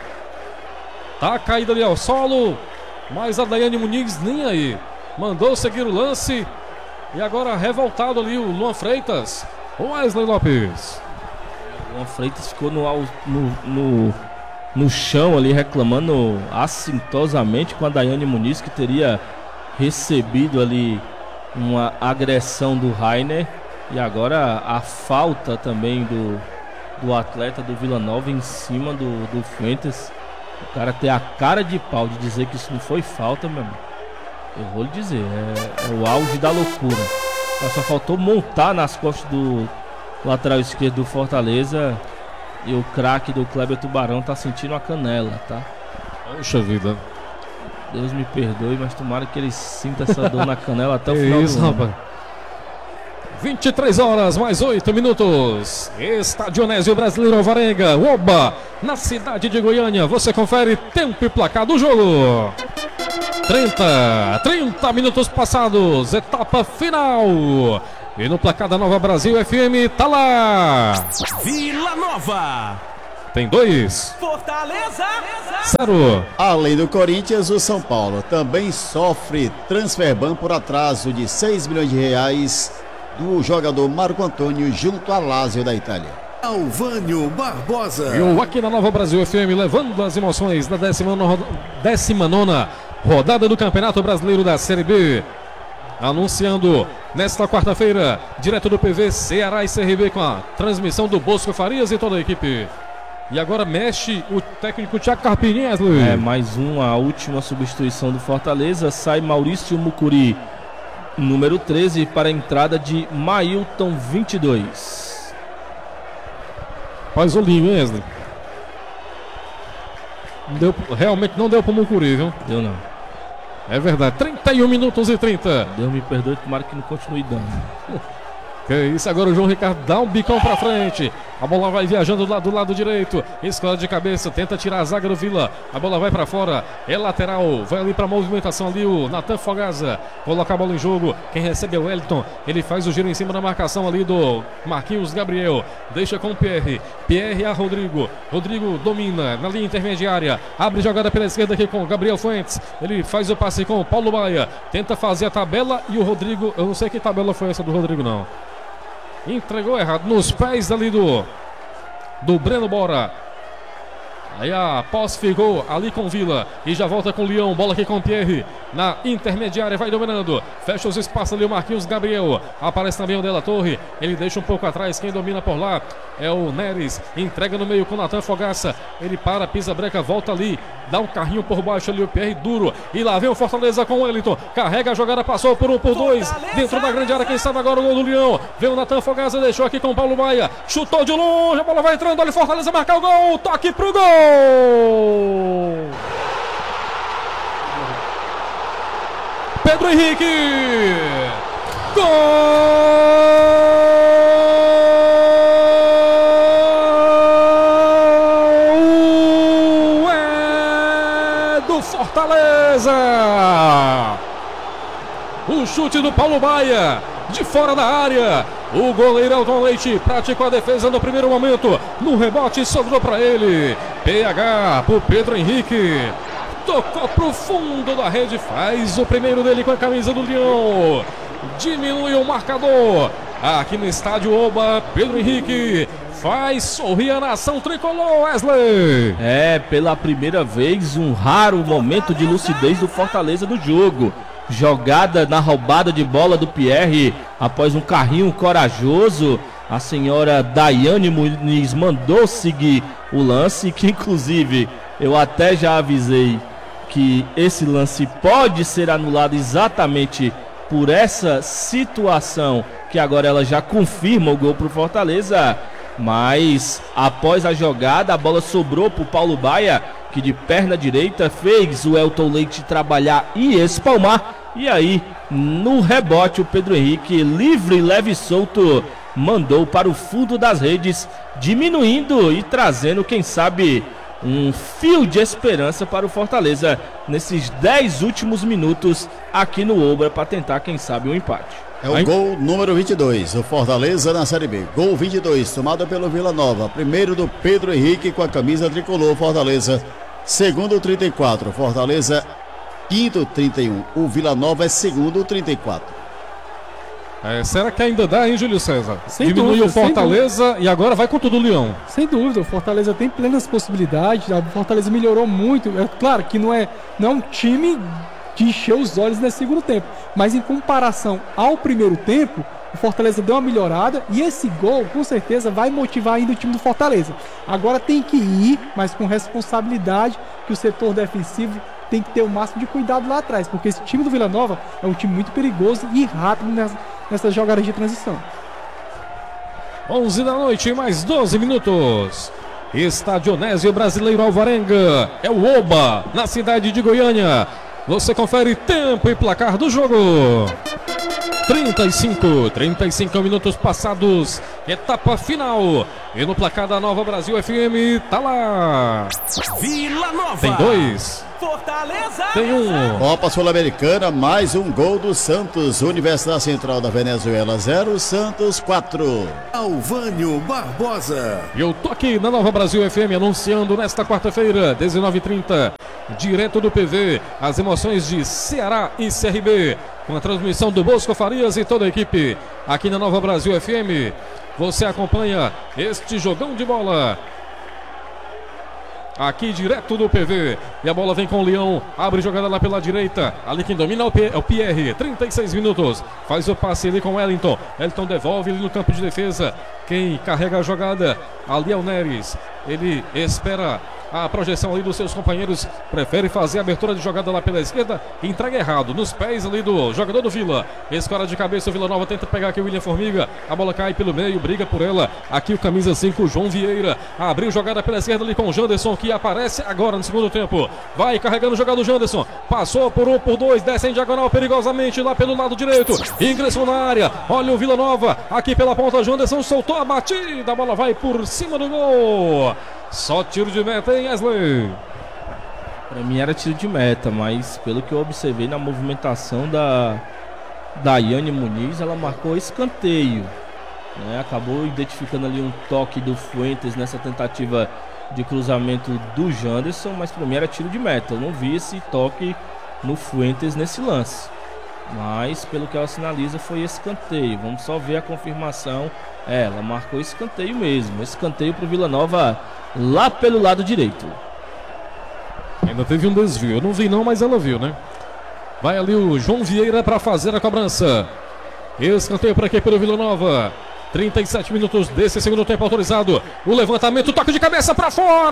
Speaker 1: Tá caído ali ao solo, mas a Daiane Muniz nem aí, mandou seguir o lance. E agora revoltado ali o Luan Freitas, o Wesley Lopes.
Speaker 3: O Luan Freitas ficou no, no, no, no chão ali reclamando assintosamente com a Daiane Muniz, que teria recebido ali uma agressão do Rainer. E agora a falta também do, do atleta do Vila Nova em cima do, do Fuentes. O cara ter a cara de pau de dizer que isso não foi falta, meu amigo. Eu vou lhe dizer, é, é o auge da loucura. Só faltou montar nas costas do lateral esquerdo do Fortaleza. E o craque do Kleber Tubarão tá sentindo a canela, tá?
Speaker 1: Poxa vida.
Speaker 3: Deus me perdoe, mas tomara que ele sinta essa dor na canela até o
Speaker 1: Que
Speaker 3: final
Speaker 1: isso,
Speaker 3: do ano.
Speaker 1: rapaz. vinte e três horas, mais oito minutos. Estádio Onésio Brasileiro Alvarenga, Oba, na cidade de Goiânia. Você confere tempo e placar do jogo. trinta, trinta minutos passados, etapa final. E no placar da Nova Brasil F M, tá lá.
Speaker 5: Vila Nova.
Speaker 1: Tem dois.
Speaker 5: Fortaleza.
Speaker 1: Zero.
Speaker 4: Além do Corinthians, o São Paulo também sofre transferban por atraso de seis milhões de reais do jogador Marco Antônio junto à Lazio da Itália.
Speaker 5: Alvânio Barbosa.
Speaker 1: E o aqui na Nova Brasil F M levando as emoções da décima nona rodada do Campeonato Brasileiro da Série B. Anunciando nesta quarta-feira, direto do P V, Ceará e C R B com a transmissão do Bosco Farias e toda a equipe. E agora mexe o técnico Thiago Carpinhas, Luiz.
Speaker 3: É, mais uma, a última substituição do Fortaleza. Sai Maurício Mucuri, número treze, para a entrada de Mailton, vinte e dois.
Speaker 1: Faz o linho, hein, Wesley? Deu, realmente não deu pro Mucuri, viu?
Speaker 3: Deu não.
Speaker 1: É verdade, trinta e um minutos e trinta.
Speaker 3: Deus me perdoe, tomara que não continue dando.
Speaker 1: Que isso, agora o João Ricardo dá um bicão pra frente. A bola vai viajando do lado, do lado direito. Escola de cabeça, tenta tirar a zaga do Vila. A bola vai pra fora, é lateral. Vai ali pra movimentação ali o Natan Fogaça. Coloca a bola em jogo. Quem recebe é o Wellington. Ele faz o giro em cima da marcação ali do Marquinhos Gabriel. Deixa com o Pierre. Pierre a Rodrigo. Rodrigo domina na linha intermediária. Abre jogada pela esquerda aqui com o Gabriel Fuentes. Ele faz o passe com o Paulo Baia. Tenta fazer a tabela e o Rodrigo... Eu não sei que tabela foi essa do Rodrigo, não. Entregou errado nos pés ali do do Breno Bora. Aí a posse ficou ali com o Vila e já volta com o Leão, bola aqui com o Pierre na intermediária, vai dominando, fecha os espaços ali o Marquinhos Gabriel, aparece também o Della Torre, ele deixa um pouco atrás, quem domina por lá é o Neres, entrega no meio com o Natan Fogaça, ele para, pisa breca, volta ali, dá um carrinho por baixo ali o Pierre duro, e lá vem o Fortaleza com o Wellington, carrega a jogada, passou por um, por dois, dentro da grande área, quem sabe agora o gol do Leão, vem o Natan Fogaça, deixou aqui com o Paulo Baia, chutou de longe, a bola vai entrando, olha o Fortaleza marcar o gol, toque pro gol! Pedro Henrique, gol é do Fortaleza. O chute do Paulo Baia de fora da área. O goleiro Elton Leite praticou a defesa no primeiro momento. No rebote sobrou para ele. P H pro Pedro Henrique. Tocou pro fundo da rede. Faz o primeiro dele com a camisa do Leão. Diminui o marcador. Aqui no estádio Oba, Pedro Henrique faz sorrir a nação tricolor, Wesley.
Speaker 3: É, pela primeira vez, um raro momento de lucidez do Fortaleza no jogo. Jogada na roubada de bola do Pierre, após um carrinho corajoso, a senhora Daiane Muniz mandou seguir o lance, que inclusive eu até já avisei que esse lance pode ser anulado exatamente por essa situação, que agora ela já confirma o gol para o Fortaleza. Mas após a jogada, a bola sobrou para o Paulo Baia, que de perna direita fez o Elton Leite trabalhar e espalmar. E aí, no rebote, o Pedro Henrique, livre, leve e solto, mandou para o fundo das redes, diminuindo e trazendo, quem sabe, um fio de esperança para o Fortaleza nesses dez últimos minutos aqui no Obra, para tentar, quem sabe, um empate.
Speaker 4: É o
Speaker 1: Aí...
Speaker 4: gol número vinte e dois, o Fortaleza na Série B. Gol vinte e dois, tomado pelo Vila Nova. Primeiro do Pedro Henrique com a camisa tricolor, Fortaleza. Segundo, trinta e quatro, Fortaleza. Quinto, trinta e um. O Vila Nova é segundo, trinta e quatro.
Speaker 1: É, será que ainda dá, hein, Júlio César?
Speaker 2: Sem
Speaker 1: Diminuiu
Speaker 2: dúvida,
Speaker 1: o Fortaleza e agora vai com tudo o Leão.
Speaker 2: Sem dúvida, o Fortaleza tem plenas possibilidades. O Fortaleza melhorou muito. É claro que não é, não é um time de encher os olhos nesse segundo tempo, mas em comparação ao primeiro tempo, o Fortaleza deu uma melhorada e esse gol com certeza vai motivar ainda o time do Fortaleza. Agora tem que ir, mas com responsabilidade, que o setor defensivo tem que ter o máximo de cuidado lá atrás, porque esse time do Vila Nova é um time muito perigoso e rápido nessas, nessas jogadas de transição.
Speaker 1: onze da noite, mais doze minutos. Estádio Onésio Brasileiro Alvarenga. É o Oba, na cidade de Goiânia. Você confere tempo e placar do jogo. trinta e cinco, trinta e cinco minutos passados. Etapa final. E no placar da Nova Brasil F M, tá lá.
Speaker 5: Vila Nova.
Speaker 1: Tem dois.
Speaker 5: Fortaleza.
Speaker 1: Tem um.
Speaker 4: Copa Sul-Americana, mais um gol do Santos. Universidade Central da Venezuela zero, Santos quatro.
Speaker 5: Alvânio Barbosa.
Speaker 1: E eu tô aqui na Nova Brasil F M anunciando nesta quarta-feira, dezenove e trinta, direto do P V, as emoções de Ceará e C R B, com a transmissão do Bosco Farias e toda a equipe. Aqui na Nova Brasil F M, você acompanha este jogão de bola. Aqui direto do P V. E a bola vem com o Leão. Abre jogada lá pela direita. Ali quem domina é o, P- é o Pierre. trinta e seis minutos. Faz o passe ali com o Wellington. Wellington devolve ele no campo de defesa. Quem carrega a jogada ali é o Neres. Ele espera a projeção ali dos seus companheiros. Prefere fazer a abertura de jogada lá pela esquerda. Entrega errado. Nos pés ali do jogador do Vila. Escora de cabeça. O Vila Nova tenta pegar aqui o William Formiga. A bola cai pelo meio. Briga por ela. Aqui o camisa cinco, João Vieira. Abriu jogada pela esquerda ali com o Janderson, que aparece agora no segundo tempo. Vai carregando o jogador Janderson. Passou por um, por dois. Desce em diagonal perigosamente lá pelo lado direito. Ingressou na área. Olha o Vila Nova. Aqui pela ponta. Janderson soltou a batida. A bola vai por cima do gol. Só tiro de meta, hein, Wesley?
Speaker 3: Pra mim era tiro de meta, mas pelo que eu observei na movimentação da Daiane Muniz, ela marcou escanteio, né? Acabou identificando ali um toque do Fuentes nessa tentativa de cruzamento do Janderson, mas pra mim era tiro de meta. Eu não vi esse toque no Fuentes nesse lance, mas pelo que ela sinaliza foi escanteio. Vamos só ver a confirmação. É, ela marcou escanteio mesmo. Escanteio pro Vila Nova lá pelo lado direito.
Speaker 1: Ainda teve um desvio. Eu não vi não, mas ela viu, né? Vai ali o João Vieira para fazer a cobrança. Escanteio para aqui pelo Vila Nova. trinta e sete minutos desse segundo tempo autorizado. O levantamento, toque de cabeça para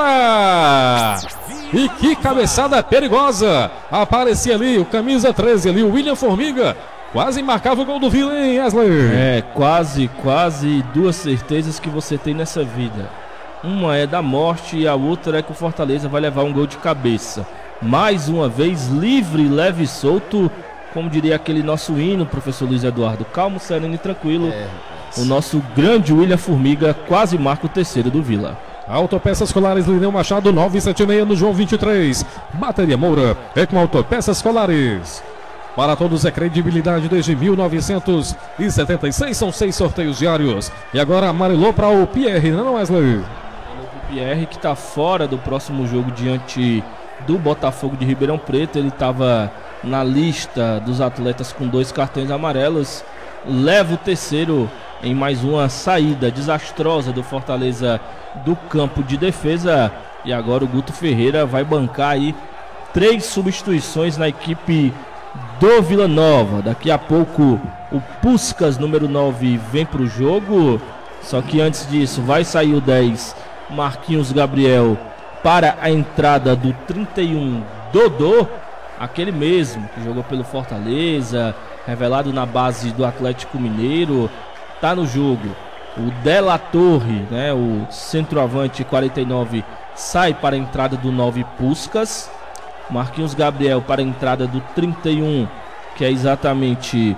Speaker 1: fora. E que cabeçada perigosa. Aparecia ali o camisa treze ali, o William Formiga. Quase marcava o gol do Vila, hein, Wesley?
Speaker 3: É, quase, quase duas certezas que você tem nessa vida. Uma é da morte e a outra é que o Fortaleza vai levar um gol de cabeça. Mais uma vez, livre, leve e solto, como diria aquele nosso hino, professor Luiz Eduardo. Calmo, sereno e tranquilo.
Speaker 4: É,
Speaker 3: o nosso grande William Formiga quase marca o terceiro do Vila.
Speaker 1: Autopeças Colares, Lineu Machado, nove sete seis no João vinte e três. Bateria Moura, é com Autopeças Colares. Para todos é credibilidade desde mil novecentos e setenta e seis, são seis sorteios diários. E agora amarelou para o Pierre, não, Wesley?
Speaker 3: O Pierre que está fora do próximo jogo diante do Botafogo de Ribeirão Preto. Ele estava na lista dos atletas com dois cartões amarelos. Leva o terceiro em mais uma saída desastrosa do Fortaleza do campo de defesa. E agora o Guto Ferreira vai bancar aí três substituições na equipe do Vila Nova. Daqui a pouco o Puskas número nove vem para o jogo. Só que antes disso vai sair o dez, Marquinhos Gabriel, para a entrada do trinta e um, Dodô, aquele mesmo que jogou pelo Fortaleza, revelado na base do Atlético Mineiro, tá no jogo. O Della Torre, né, o centroavante quarenta e nove, sai para a entrada do nove, Puskas. Marquinhos Gabriel para a entrada do trinta e um, que é exatamente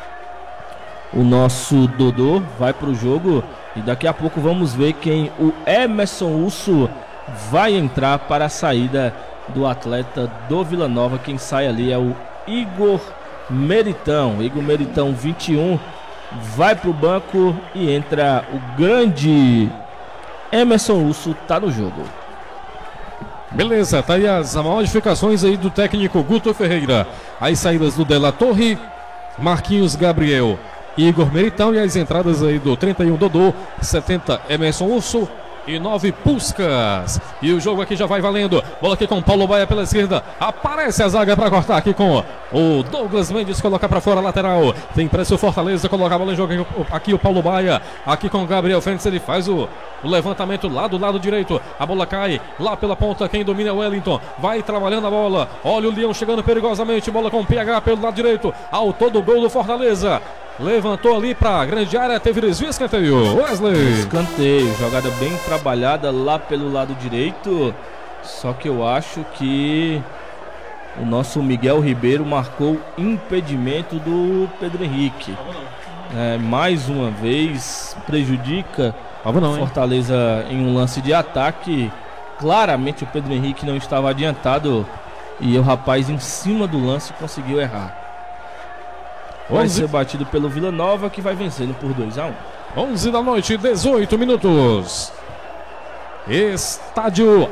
Speaker 3: o nosso Dodô, vai para o jogo. E daqui a pouco vamos ver quem o Emerson Urso vai entrar para a saída do atleta do Vila Nova. Quem sai ali é o Igor Meritão. Igor Meritão, vinte e um, vai para o banco e entra o grande Emerson Urso, tá no jogo.
Speaker 1: Beleza, tá aí as modificações aí do técnico Guto Ferreira. As saídas do Della Torre, Marquinhos Gabriel, Igor Meritão, e as entradas aí do trinta e um, Dodô, setenta, Emerson Urso e nove, Puskas. E o jogo aqui já vai valendo. Bola aqui com o Paulo Baia pela esquerda. Aparece a zaga para cortar aqui com o Douglas Mendes, colocar para fora a lateral. Tem pressa o Fortaleza, coloca a bola em jogo aqui o Paulo Baia. Aqui com o Gabriel Fentes, ele faz o, o levantamento lá do lado direito. A bola cai lá pela ponta, quem domina é o Wellington. Vai trabalhando a bola. Olha o Leão chegando perigosamente. Bola com o P H pelo lado direito. Autor do gol do Fortaleza. Levantou ali para a grande área, teve desvio, escanteio. Wesley.
Speaker 3: Escanteio, jogada bem trabalhada lá pelo lado direito. Só que eu acho que o nosso Miguel Ribeiro marcou impedimento do Pedro Henrique. É, mais uma vez prejudica o
Speaker 1: não,
Speaker 3: Fortaleza em um lance de ataque. Claramente o Pedro Henrique não estava adiantado e o rapaz em cima do lance conseguiu errar. Vai
Speaker 1: onze
Speaker 3: ser batido pelo Vila Nova, que vai vencendo por dois a um.
Speaker 1: onze da noite, dezoito minutos. Estádio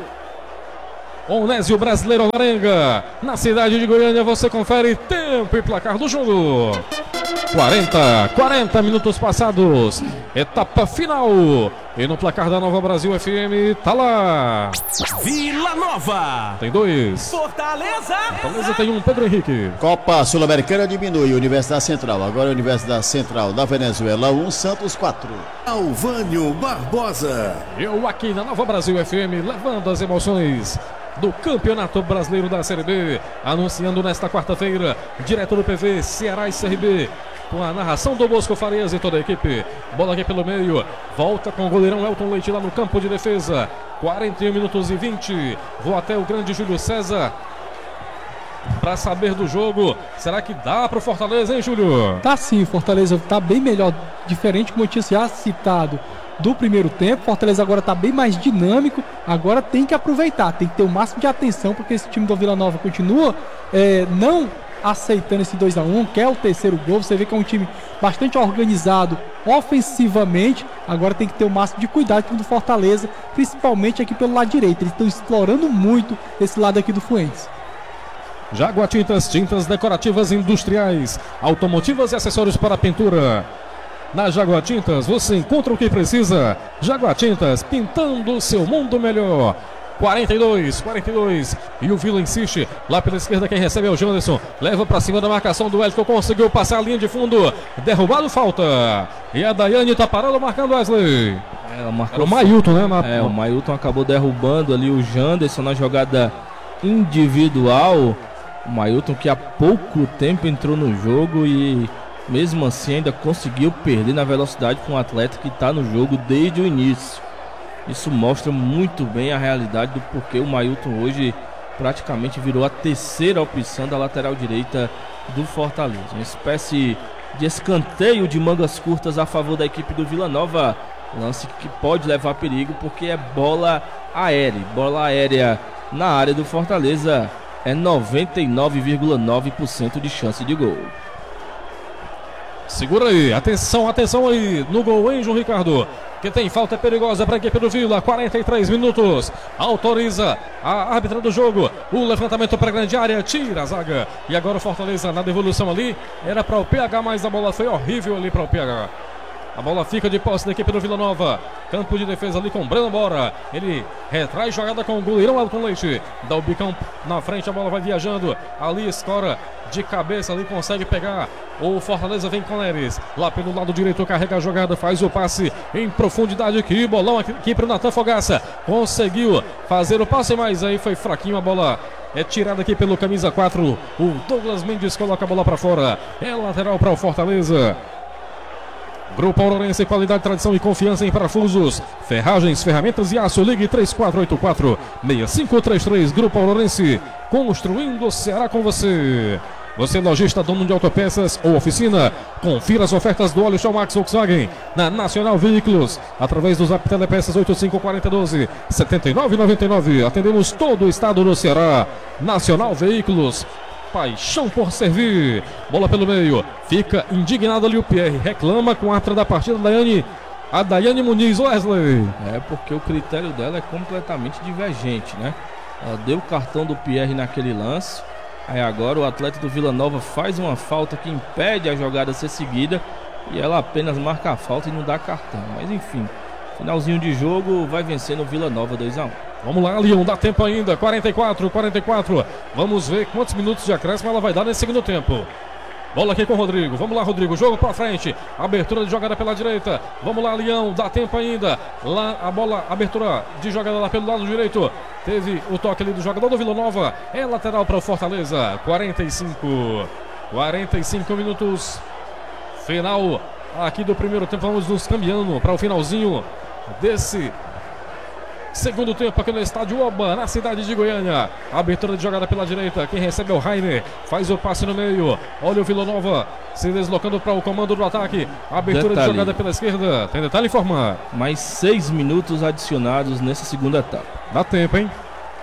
Speaker 1: Onésio Brasileiro Alvarenga, na cidade de Goiânia. Você confere tempo e placar do jogo. quarenta, quarenta minutos passados, etapa final. E no placar da Nova Brasil F M, tá lá.
Speaker 5: Vila Nova.
Speaker 1: Tem dois.
Speaker 5: Fortaleza.
Speaker 1: Fortaleza tem um, Pedro Henrique.
Speaker 4: Copa Sul-Americana diminui, Universidade Central. Agora Universidade Central da Venezuela um, Santos quatro.
Speaker 5: Alvânio Barbosa.
Speaker 1: Eu aqui na Nova Brasil F M, levando as emoções do Campeonato Brasileiro da Série B, anunciando nesta quarta-feira, direto do P V, Ceará e C R B, com a narração do Bosco Farias e toda a equipe. Bola aqui pelo meio, volta com o goleirão Elton Leite lá no campo de defesa. quarenta e um minutos e vinte. Vou até o grande Júlio César para saber do jogo. Será que dá para o Fortaleza, hein, Júlio?
Speaker 2: Tá sim, Fortaleza tá bem melhor, diferente como eu tinha já citado do primeiro tempo. Fortaleza agora tá bem mais dinâmico, agora tem que aproveitar, tem que ter o máximo de atenção, porque esse time do Vila Nova continua é, não aceitando esse dois a um, quer o terceiro gol. Você vê que é um time bastante organizado ofensivamente, agora tem que ter o máximo de cuidado com o do Fortaleza, principalmente aqui pelo lado direito. Eles estão explorando muito esse lado aqui do Fuentes.
Speaker 1: Jaguar Tintas, tintas decorativas industriais, automotivas e acessórios para pintura. Na Jaguar Tintas você encontra o que precisa. Jaguar Tintas, pintando o seu mundo melhor. quarenta e dois, quarenta e dois. E o Vila insiste. Lá pela esquerda quem recebe é o Janderson. Leva para cima da marcação do Elton. Conseguiu passar a linha de fundo. Derrubado, falta. E a Daiane tá parando, marcando Wesley.
Speaker 3: É, marcou...
Speaker 1: Era o Mailton, né? Na...
Speaker 3: É, o Mailton acabou derrubando ali o Janderson na jogada individual. O Mailton que há pouco tempo entrou no jogo e mesmo assim ainda conseguiu perder na velocidade com um atleta que está no jogo desde o início. Isso mostra muito bem a realidade do porquê o Mailton hoje praticamente virou a terceira opção da lateral direita do Fortaleza. Uma espécie de escanteio de mangas curtas a favor da equipe do Vila Nova. Lance que pode levar perigo porque é bola aérea. Bola aérea na área do Fortaleza é noventa e nove vírgula nove por cento de chance de gol.
Speaker 1: Segura aí, atenção, atenção aí no gol, hein, João Ricardo? Que tem falta perigosa para a equipe do Vila. Quarenta e três minutos. Autoriza a árbitra do jogo. O levantamento para a grande área. Tira a zaga. E agora o Fortaleza na devolução ali. Era para o P H, mas a bola foi horrível ali para o P H. A bola fica de posse da equipe do Vila Nova. Campo de defesa ali com o Breno Bora. Ele retrai jogada com o goleirão Elton Leite. Dá o bicão na frente, a bola vai viajando. Ali escora de cabeça, ali consegue pegar. O Fortaleza vem com Neres. Lá pelo lado direito carrega a jogada, faz o passe em profundidade. Que bolão aqui, aqui para o Natan Fogaça. Conseguiu fazer o passe, mas aí foi fraquinho a bola. É tirada aqui pelo camisa quatro. O Douglas Mendes coloca a bola para fora. É lateral para o Fortaleza. Grupo Aurorense, qualidade, tradição e confiança em parafusos, ferragens, ferramentas e aço. Ligue três quatro oito quatro, seis cinco três três. Grupo Aurorense, construindo o Ceará com você. Você lojista, dono de autopeças ou oficina, confira as ofertas do óleo Shell Max Volkswagen na Nacional Veículos, através do Zap Telepeças oito cinco quatro zero um dois, sete nove nove nove. Atendemos todo o estado do Ceará. Nacional Veículos, paixão por servir. Bola pelo meio, fica indignado ali o Pierre, reclama com a atra da partida da Daiane, a Daiane Muniz. Wesley,
Speaker 3: é porque o critério dela é completamente divergente, né? Ela deu o cartão do Pierre naquele lance, aí agora o atleta do Vila Nova faz uma falta que impede a jogada ser seguida e ela apenas marca a falta e não dá cartão. Mas enfim, finalzinho de jogo, vai vencendo o Vila Nova dois a um.
Speaker 1: Vamos lá, Leão, dá tempo ainda. quarenta e quatro, quarenta e quatro. Vamos ver quantos minutos de acréscimo ela vai dar nesse segundo tempo. Bola aqui com o Rodrigo. Vamos lá, Rodrigo. Jogo pra frente. Abertura de jogada pela direita. Vamos lá, Leão. Dá tempo ainda. Lá a bola, abertura de jogada lá pelo lado direito. Teve o toque ali do jogador do Vila Nova. É lateral para o Fortaleza. quarenta e cinco. quarenta e cinco minutos. Final aqui do primeiro tempo. Vamos nos caminhando para o finalzinho desse segundo tempo aqui no estádio Oba, na cidade de Goiânia. Abertura de jogada pela direita. Quem recebe é o Rainer. Faz o passe no meio. Olha o Vila Nova se deslocando para o comando do ataque. Abertura detalhe. de jogada pela esquerda. Tem detalhe informar.
Speaker 3: Mais seis minutos adicionados nessa segunda etapa.
Speaker 1: Dá tempo, hein?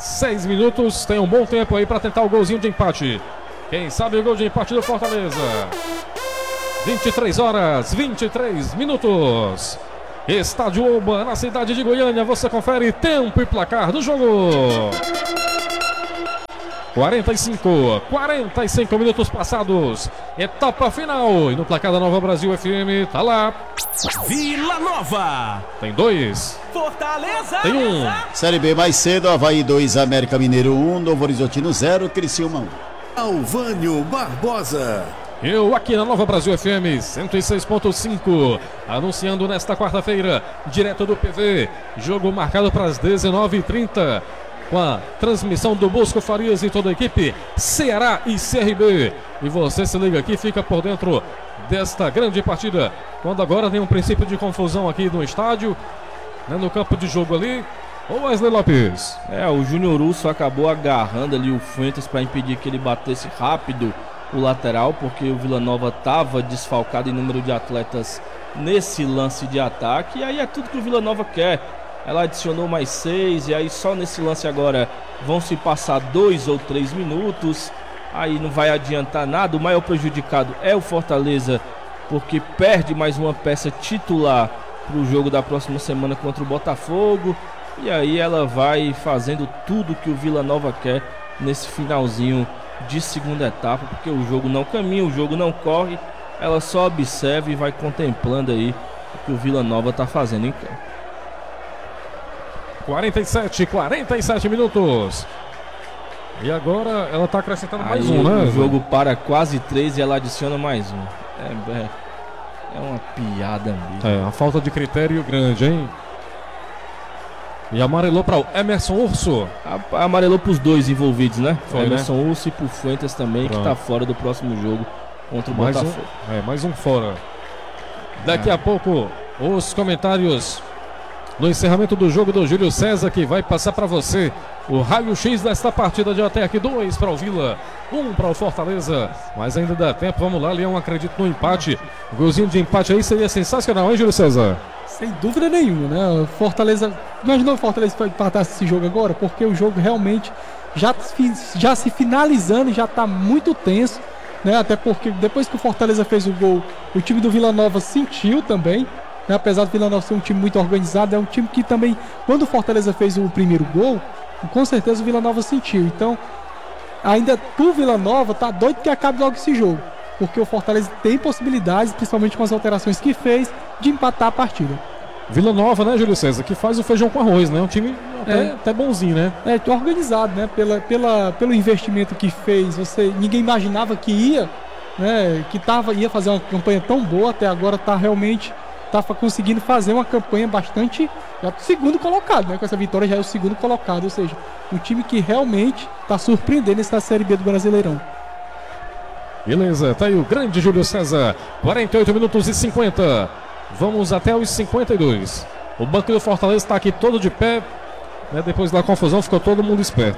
Speaker 1: seis minutos, tem um bom tempo aí para tentar o golzinho de empate. Quem sabe o gol de empate do Fortaleza. vinte e três horas, vinte e três minutos. Estádio Oba, na cidade de Goiânia. Você confere tempo e placar do jogo. quarenta e cinco, quarenta e cinco minutos passados. Etapa final. E no placar da Nova Brasil F M, tá lá.
Speaker 5: Vila Nova.
Speaker 1: Tem dois.
Speaker 5: Fortaleza.
Speaker 1: Tem um.
Speaker 4: Série B mais cedo, Avaí dois, América Mineiro um, Novo Horizontino zero, Criciúma um.
Speaker 5: Alvânio Barbosa.
Speaker 1: Eu aqui na Nova Brasil F M cento e seis ponto cinco, anunciando nesta quarta-feira, direto do P V, jogo marcado para as dezenove e trinta, com a transmissão do Bosco Farias e toda a equipe, Ceará e C R B. E você se liga aqui, fica por dentro desta grande partida, quando agora tem um princípio de confusão aqui no estádio, né, no campo de jogo ali. Ô Wesley Lopes.
Speaker 3: É, o Júnior Urso acabou agarrando ali o Fuentes para impedir que ele batesse rápido o lateral, porque o Vila Nova estava desfalcado em número de atletas nesse lance de ataque, e aí é tudo que o Vila Nova quer. Ela adicionou mais seis, e aí só nesse lance agora vão se passar dois ou três minutos, aí não vai adiantar nada. O maior prejudicado é o Fortaleza, porque perde mais uma peça titular para o jogo da próxima semana contra o Botafogo, e aí ela vai fazendo tudo que o Vila Nova quer nesse finalzinho de segunda etapa, porque o jogo não caminha, o jogo não corre, ela só observa e vai contemplando aí o que o Vila Nova está fazendo em campo.
Speaker 1: quarenta e sete, quarenta e sete minutos. E agora ela está acrescentando
Speaker 3: Aí
Speaker 1: mais um, né?
Speaker 3: O jogo para quase três e ela adiciona mais um. É, é, é uma piada mesmo.
Speaker 1: É, uma falta de critério grande, hein? E amarelou para o Emerson Urso.
Speaker 3: A- Amarelou para os dois envolvidos, né?
Speaker 1: Foi,
Speaker 3: Emerson Urso e pro Fuentes também,
Speaker 1: Pronto.
Speaker 3: que está fora do próximo jogo contra o
Speaker 1: Mais um,
Speaker 3: Botafogo.
Speaker 1: é, mais um fora. Daqui a pouco, os comentários no encerramento do jogo do Júlio César, que vai passar para você o raio-x desta partida de até aqui. Dois para o Vila, um para o Fortaleza. Mas ainda dá tempo, vamos lá, Leão acredita no empate. O golzinho de empate aí seria sensacional, hein, Júlio César?
Speaker 2: Sem dúvida nenhuma, né? Fortaleza. Imaginou o Fortaleza empatar esse jogo agora? Porque o jogo realmente já, fi- já se finalizando, já está muito tenso, né? Até porque depois que o Fortaleza fez o gol, o time do Vila Nova sentiu também, né? Apesar do Vila Nova ser um time muito organizado, é um time que também, quando o Fortaleza fez o primeiro gol, com certeza o Vila Nova sentiu. Então, ainda pro Vila Nova, tá doido que acabe logo esse jogo, porque o Fortaleza tem possibilidades, principalmente com as alterações que fez, de empatar a partida.
Speaker 1: Vila Nova, né, Júlio César? Que faz o feijão com arroz, né? Um time até,
Speaker 2: É.
Speaker 1: até bonzinho, né?
Speaker 2: É, tô organizado, né? Pela, pela, pelo investimento que fez, você, ninguém imaginava que ia, né? Que tava, ia fazer uma campanha tão boa, até agora tá realmente tá fa- conseguindo fazer uma campanha bastante, já segundo colocado, né? Com essa vitória já é o segundo colocado, ou seja, um time que realmente tá surpreendendo essa Série B do Brasileirão.
Speaker 1: Beleza, tá aí o grande Júlio César. quarenta e oito minutos e cinquenta. Vamos até os cinquenta e dois. O banco do Fortaleza está aqui todo de pé, né? Depois da confusão ficou todo mundo esperto.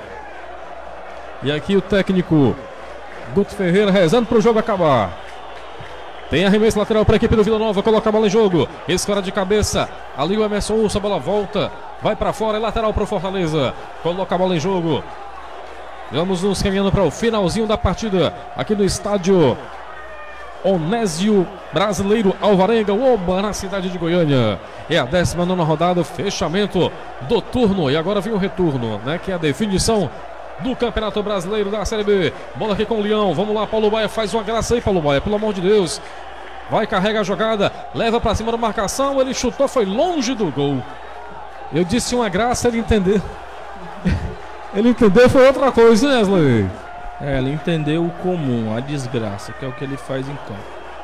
Speaker 1: E aqui o técnico Guto Ferreira rezando para o jogo acabar. Tem arremesso lateral para a equipe do Vila Nova, coloca a bola em jogo. Escora de cabeça, ali o Emerson Urso, a bola volta, vai para fora, é lateral para o Fortaleza. Coloca a bola em jogo. Vamos nos caminhando para o finalzinho da partida aqui no estádio Onésio Brasileiro Alvarenga, Oba, na cidade de Goiânia. É a décima nona rodada, fechamento do turno. E agora vem o retorno, né? Que é a definição do Campeonato Brasileiro da Série B. Bola aqui com o Leão. Vamos lá, Paulo Baia faz uma graça aí, Paulo Baia, pelo amor de Deus. Vai, carrega a jogada, leva para cima da marcação. Ele chutou, foi longe do gol. Eu disse uma graça, ele entendeu. Ele entendeu, foi outra coisa, né, Wesley?
Speaker 3: É, ele entendeu o comum, a desgraça, que é o que ele faz em campo.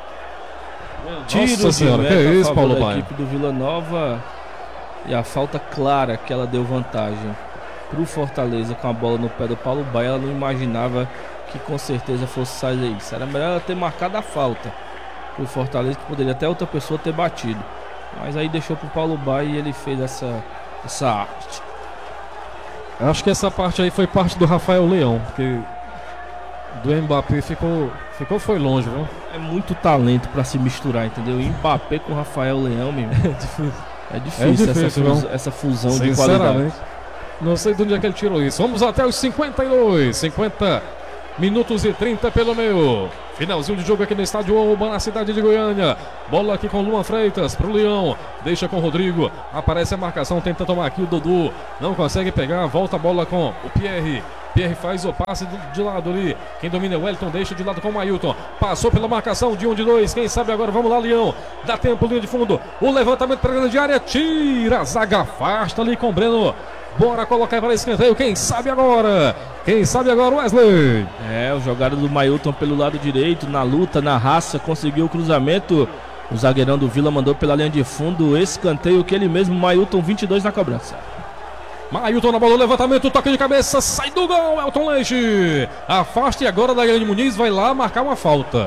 Speaker 1: Nossa
Speaker 3: de
Speaker 1: senhora,
Speaker 3: meta
Speaker 1: que é
Speaker 3: a
Speaker 1: isso,
Speaker 3: favor
Speaker 1: Paulo
Speaker 3: da
Speaker 1: Baia?
Speaker 3: equipe do Vila Nova, e a falta clara que ela deu vantagem pro Fortaleza com a bola no pé do Paulo Baia. Ela não imaginava que com certeza fosse sair isso. Era melhor ela ter marcado a falta pro Fortaleza, que poderia até outra pessoa ter batido. Mas aí deixou pro Paulo Baia e ele fez essa, essa arte.
Speaker 1: Acho que essa parte aí foi parte do Rafael Leão, porque do Mbappé ficou, ficou foi longe, viu?
Speaker 3: É muito talento pra se misturar, entendeu? Mbappé com Rafael Leão, meu irmão.
Speaker 1: É difícil.
Speaker 3: É difícil,
Speaker 1: É difícil,
Speaker 3: essa, fus- essa fusão de qualidade.
Speaker 1: Sinceramente. Não sei de onde é que ele tirou isso. Vamos até os cinquenta e dois. cinquenta minutos e trinta pelo meio. Finalzinho de jogo aqui no estádio Oba, na cidade de Goiânia. Bola aqui com Luan Freitas pro Leão. Deixa com o Rodrigo. Aparece a marcação, tenta tomar aqui o Dudu. Não consegue pegar. Volta a bola com o Pierre. Pierre faz o passe de lado ali. Quem domina é o Wellington, deixa de lado com o Mailton. Passou pela marcação de um de dois. Quem sabe agora, vamos lá, Leão. Dá tempo, linha de fundo. O levantamento para a grande área. Tira a zaga, afasta ali com o Breno. Bora colocar para escanteio. Quem sabe agora? Quem sabe agora, Wesley?
Speaker 3: É, o jogada do Mailton pelo lado direito, na luta, na raça, conseguiu o cruzamento. O zagueirão do Vila mandou pela linha de fundo. Escanteio que ele mesmo, Mailton, vinte e dois na cobrança.
Speaker 1: Mailton na bola, levantamento, toque de cabeça, sai do gol, Elton Leite. Afasta e agora da Grande Muniz vai lá marcar uma falta.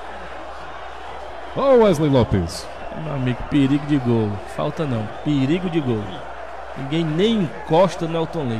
Speaker 1: Ô oh, Wesley Lopes.
Speaker 3: Meu amigo, perigo de gol. Falta não, perigo de gol. Ninguém nem encosta no Elton Leite.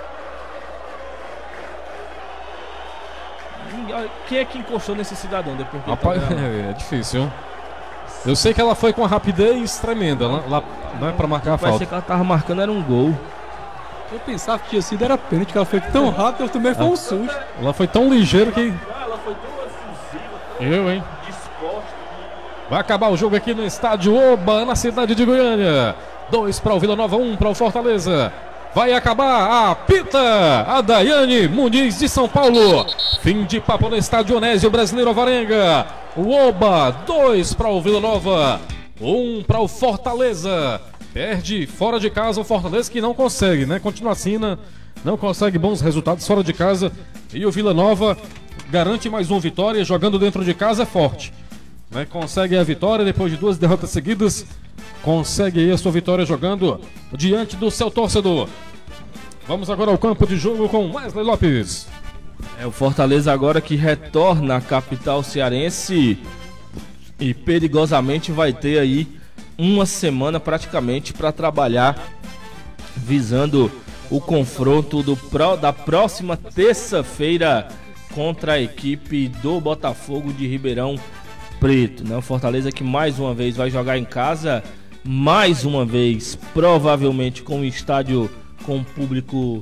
Speaker 3: Quem é que encostou nesse cidadão depois que
Speaker 1: Rapaz,
Speaker 3: ele tá
Speaker 1: é, é difícil. Eu sei que ela foi com uma rapidez tremenda lá, lá né, pra marcar a
Speaker 3: Parece
Speaker 1: falta.
Speaker 3: que ela tava marcando, era um gol.
Speaker 2: Eu pensava que tinha sido era pênalti, que ela foi tão rápido, eu também foi um susto.
Speaker 1: Ela foi tão ligeira que...
Speaker 3: Ela foi tão efusiva,
Speaker 1: Eu, hein?
Speaker 3: disposta.
Speaker 1: Vai acabar o jogo aqui no estádio Oba, na cidade de Goiânia. Dois para o Vila Nova, um para o Fortaleza. Vai acabar a pita, a Daiane Muniz de São Paulo. Fim de papo no estádio Onésio Brasileiro Alvarenga. O Oba, dois para o Vila Nova, um para o Fortaleza. Perde fora de casa o Fortaleza, que não consegue, né? Continua assim, né? Não consegue bons resultados fora de casa. E o Vila Nova garante mais uma vitória, jogando dentro de casa é forte, né? Consegue a vitória depois de duas derrotas seguidas. Consegue aí a sua vitória jogando diante do seu torcedor. Vamos agora ao campo de jogo com Wesley Lopes.
Speaker 3: É o Fortaleza agora que retorna à capital cearense e perigosamente vai ter aí uma semana praticamente para trabalhar visando o confronto do pro, da próxima terça-feira contra a equipe do Botafogo de Ribeirão Preto, né? O Fortaleza que mais uma vez vai jogar em casa, mais uma vez provavelmente com o estádio com público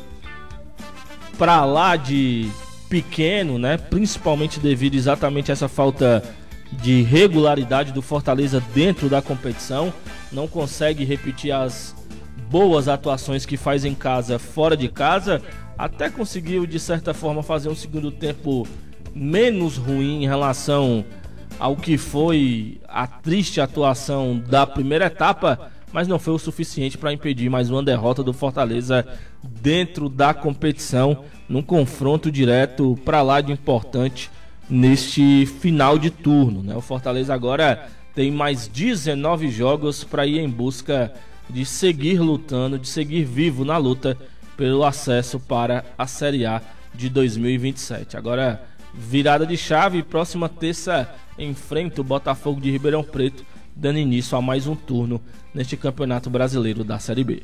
Speaker 3: para lá de pequeno, né? Principalmente devido exatamente a essa falta de regularidade do Fortaleza dentro da competição. Não consegue repetir as boas atuações que faz em casa, fora de casa. Até conseguiu de certa forma fazer um segundo tempo menos ruim em relação ao que foi a triste atuação da primeira etapa, mas não foi o suficiente para impedir mais uma derrota do Fortaleza dentro da competição, num confronto direto para lá de importante neste final de turno, né? O Fortaleza agora tem mais dezenove jogos para ir em busca de seguir lutando, de seguir vivo na luta pelo acesso para a Série A de dois mil e vinte e sete. Agora, virada de chave, próxima terça enfrenta o Botafogo de Ribeirão Preto, dando início a mais um turno neste Campeonato Brasileiro da Série B.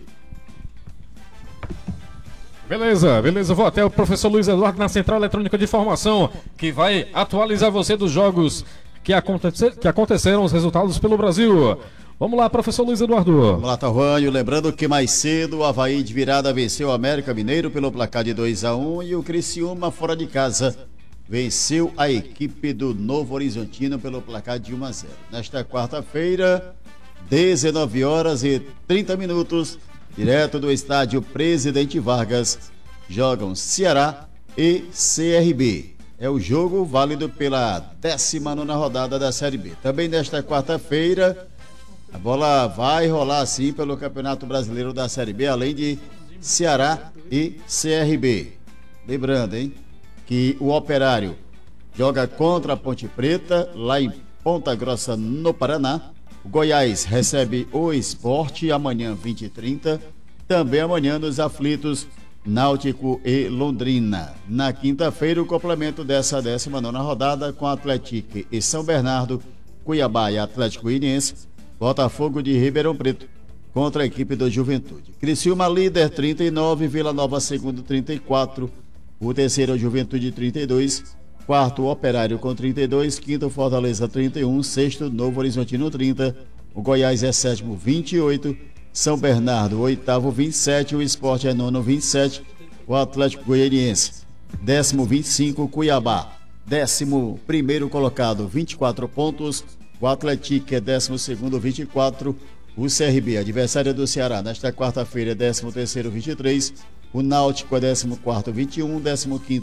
Speaker 1: Beleza, beleza, vou até o professor Luiz Eduardo na Central Eletrônica de Informação, que vai atualizar você dos jogos que, acontecer, que aconteceram, os resultados pelo Brasil. Vamos lá, professor Luiz Eduardo.
Speaker 4: Vamos lá, Tavanho. Lembrando que mais cedo o Avaí de virada venceu o América Mineiro pelo placar de dois a um e o Criciúma fora de casa venceu a equipe do Novo Horizontino pelo placar de um a zero. Nesta quarta-feira, dezenove horas e trinta minutos, direto do estádio Presidente Vargas, jogam Ceará e C R B. É o jogo válido pela décima nona rodada da Série B. Também nesta quarta-feira, a bola vai rolar assim pelo Campeonato Brasileiro da Série B, além de Ceará e C R B. Lembrando, hein, que o Operário joga contra a Ponte Preta, lá em Ponta Grossa, no Paraná. O Goiás recebe o Sport amanhã, vinte e trinta. Também amanhã nos aflitos, Náutico e Londrina. Na quinta-feira, o complemento dessa décima nona rodada com Atlético e São Bernardo, Cuiabá e Atlético Goianiense, Botafogo de Ribeirão Preto contra a equipe do Juventude. Criciúma líder trinta e nove, Vila Nova segundo trinta e quatro, o terceiro é o Juventude trinta e dois, quarto o Operário com trinta e dois, quinto Fortaleza trinta e um, sexto Novo Horizontino trinta, o Goiás é sétimo vinte e oito, São Bernardo, o oitavo, vinte e sete. O Sport é nono, vinte e sete. O Atlético Goianiense, décimo, vinte e cinco. Cuiabá, décimo primeiro colocado, vinte e quatro pontos. O Atlético é décimo segundo, vinte e quatro. O C R B, adversário do Ceará, nesta quarta-feira, é décimo terceiro, vinte e três. O Náutico é décimo quarto, vinte e um. décimo quinto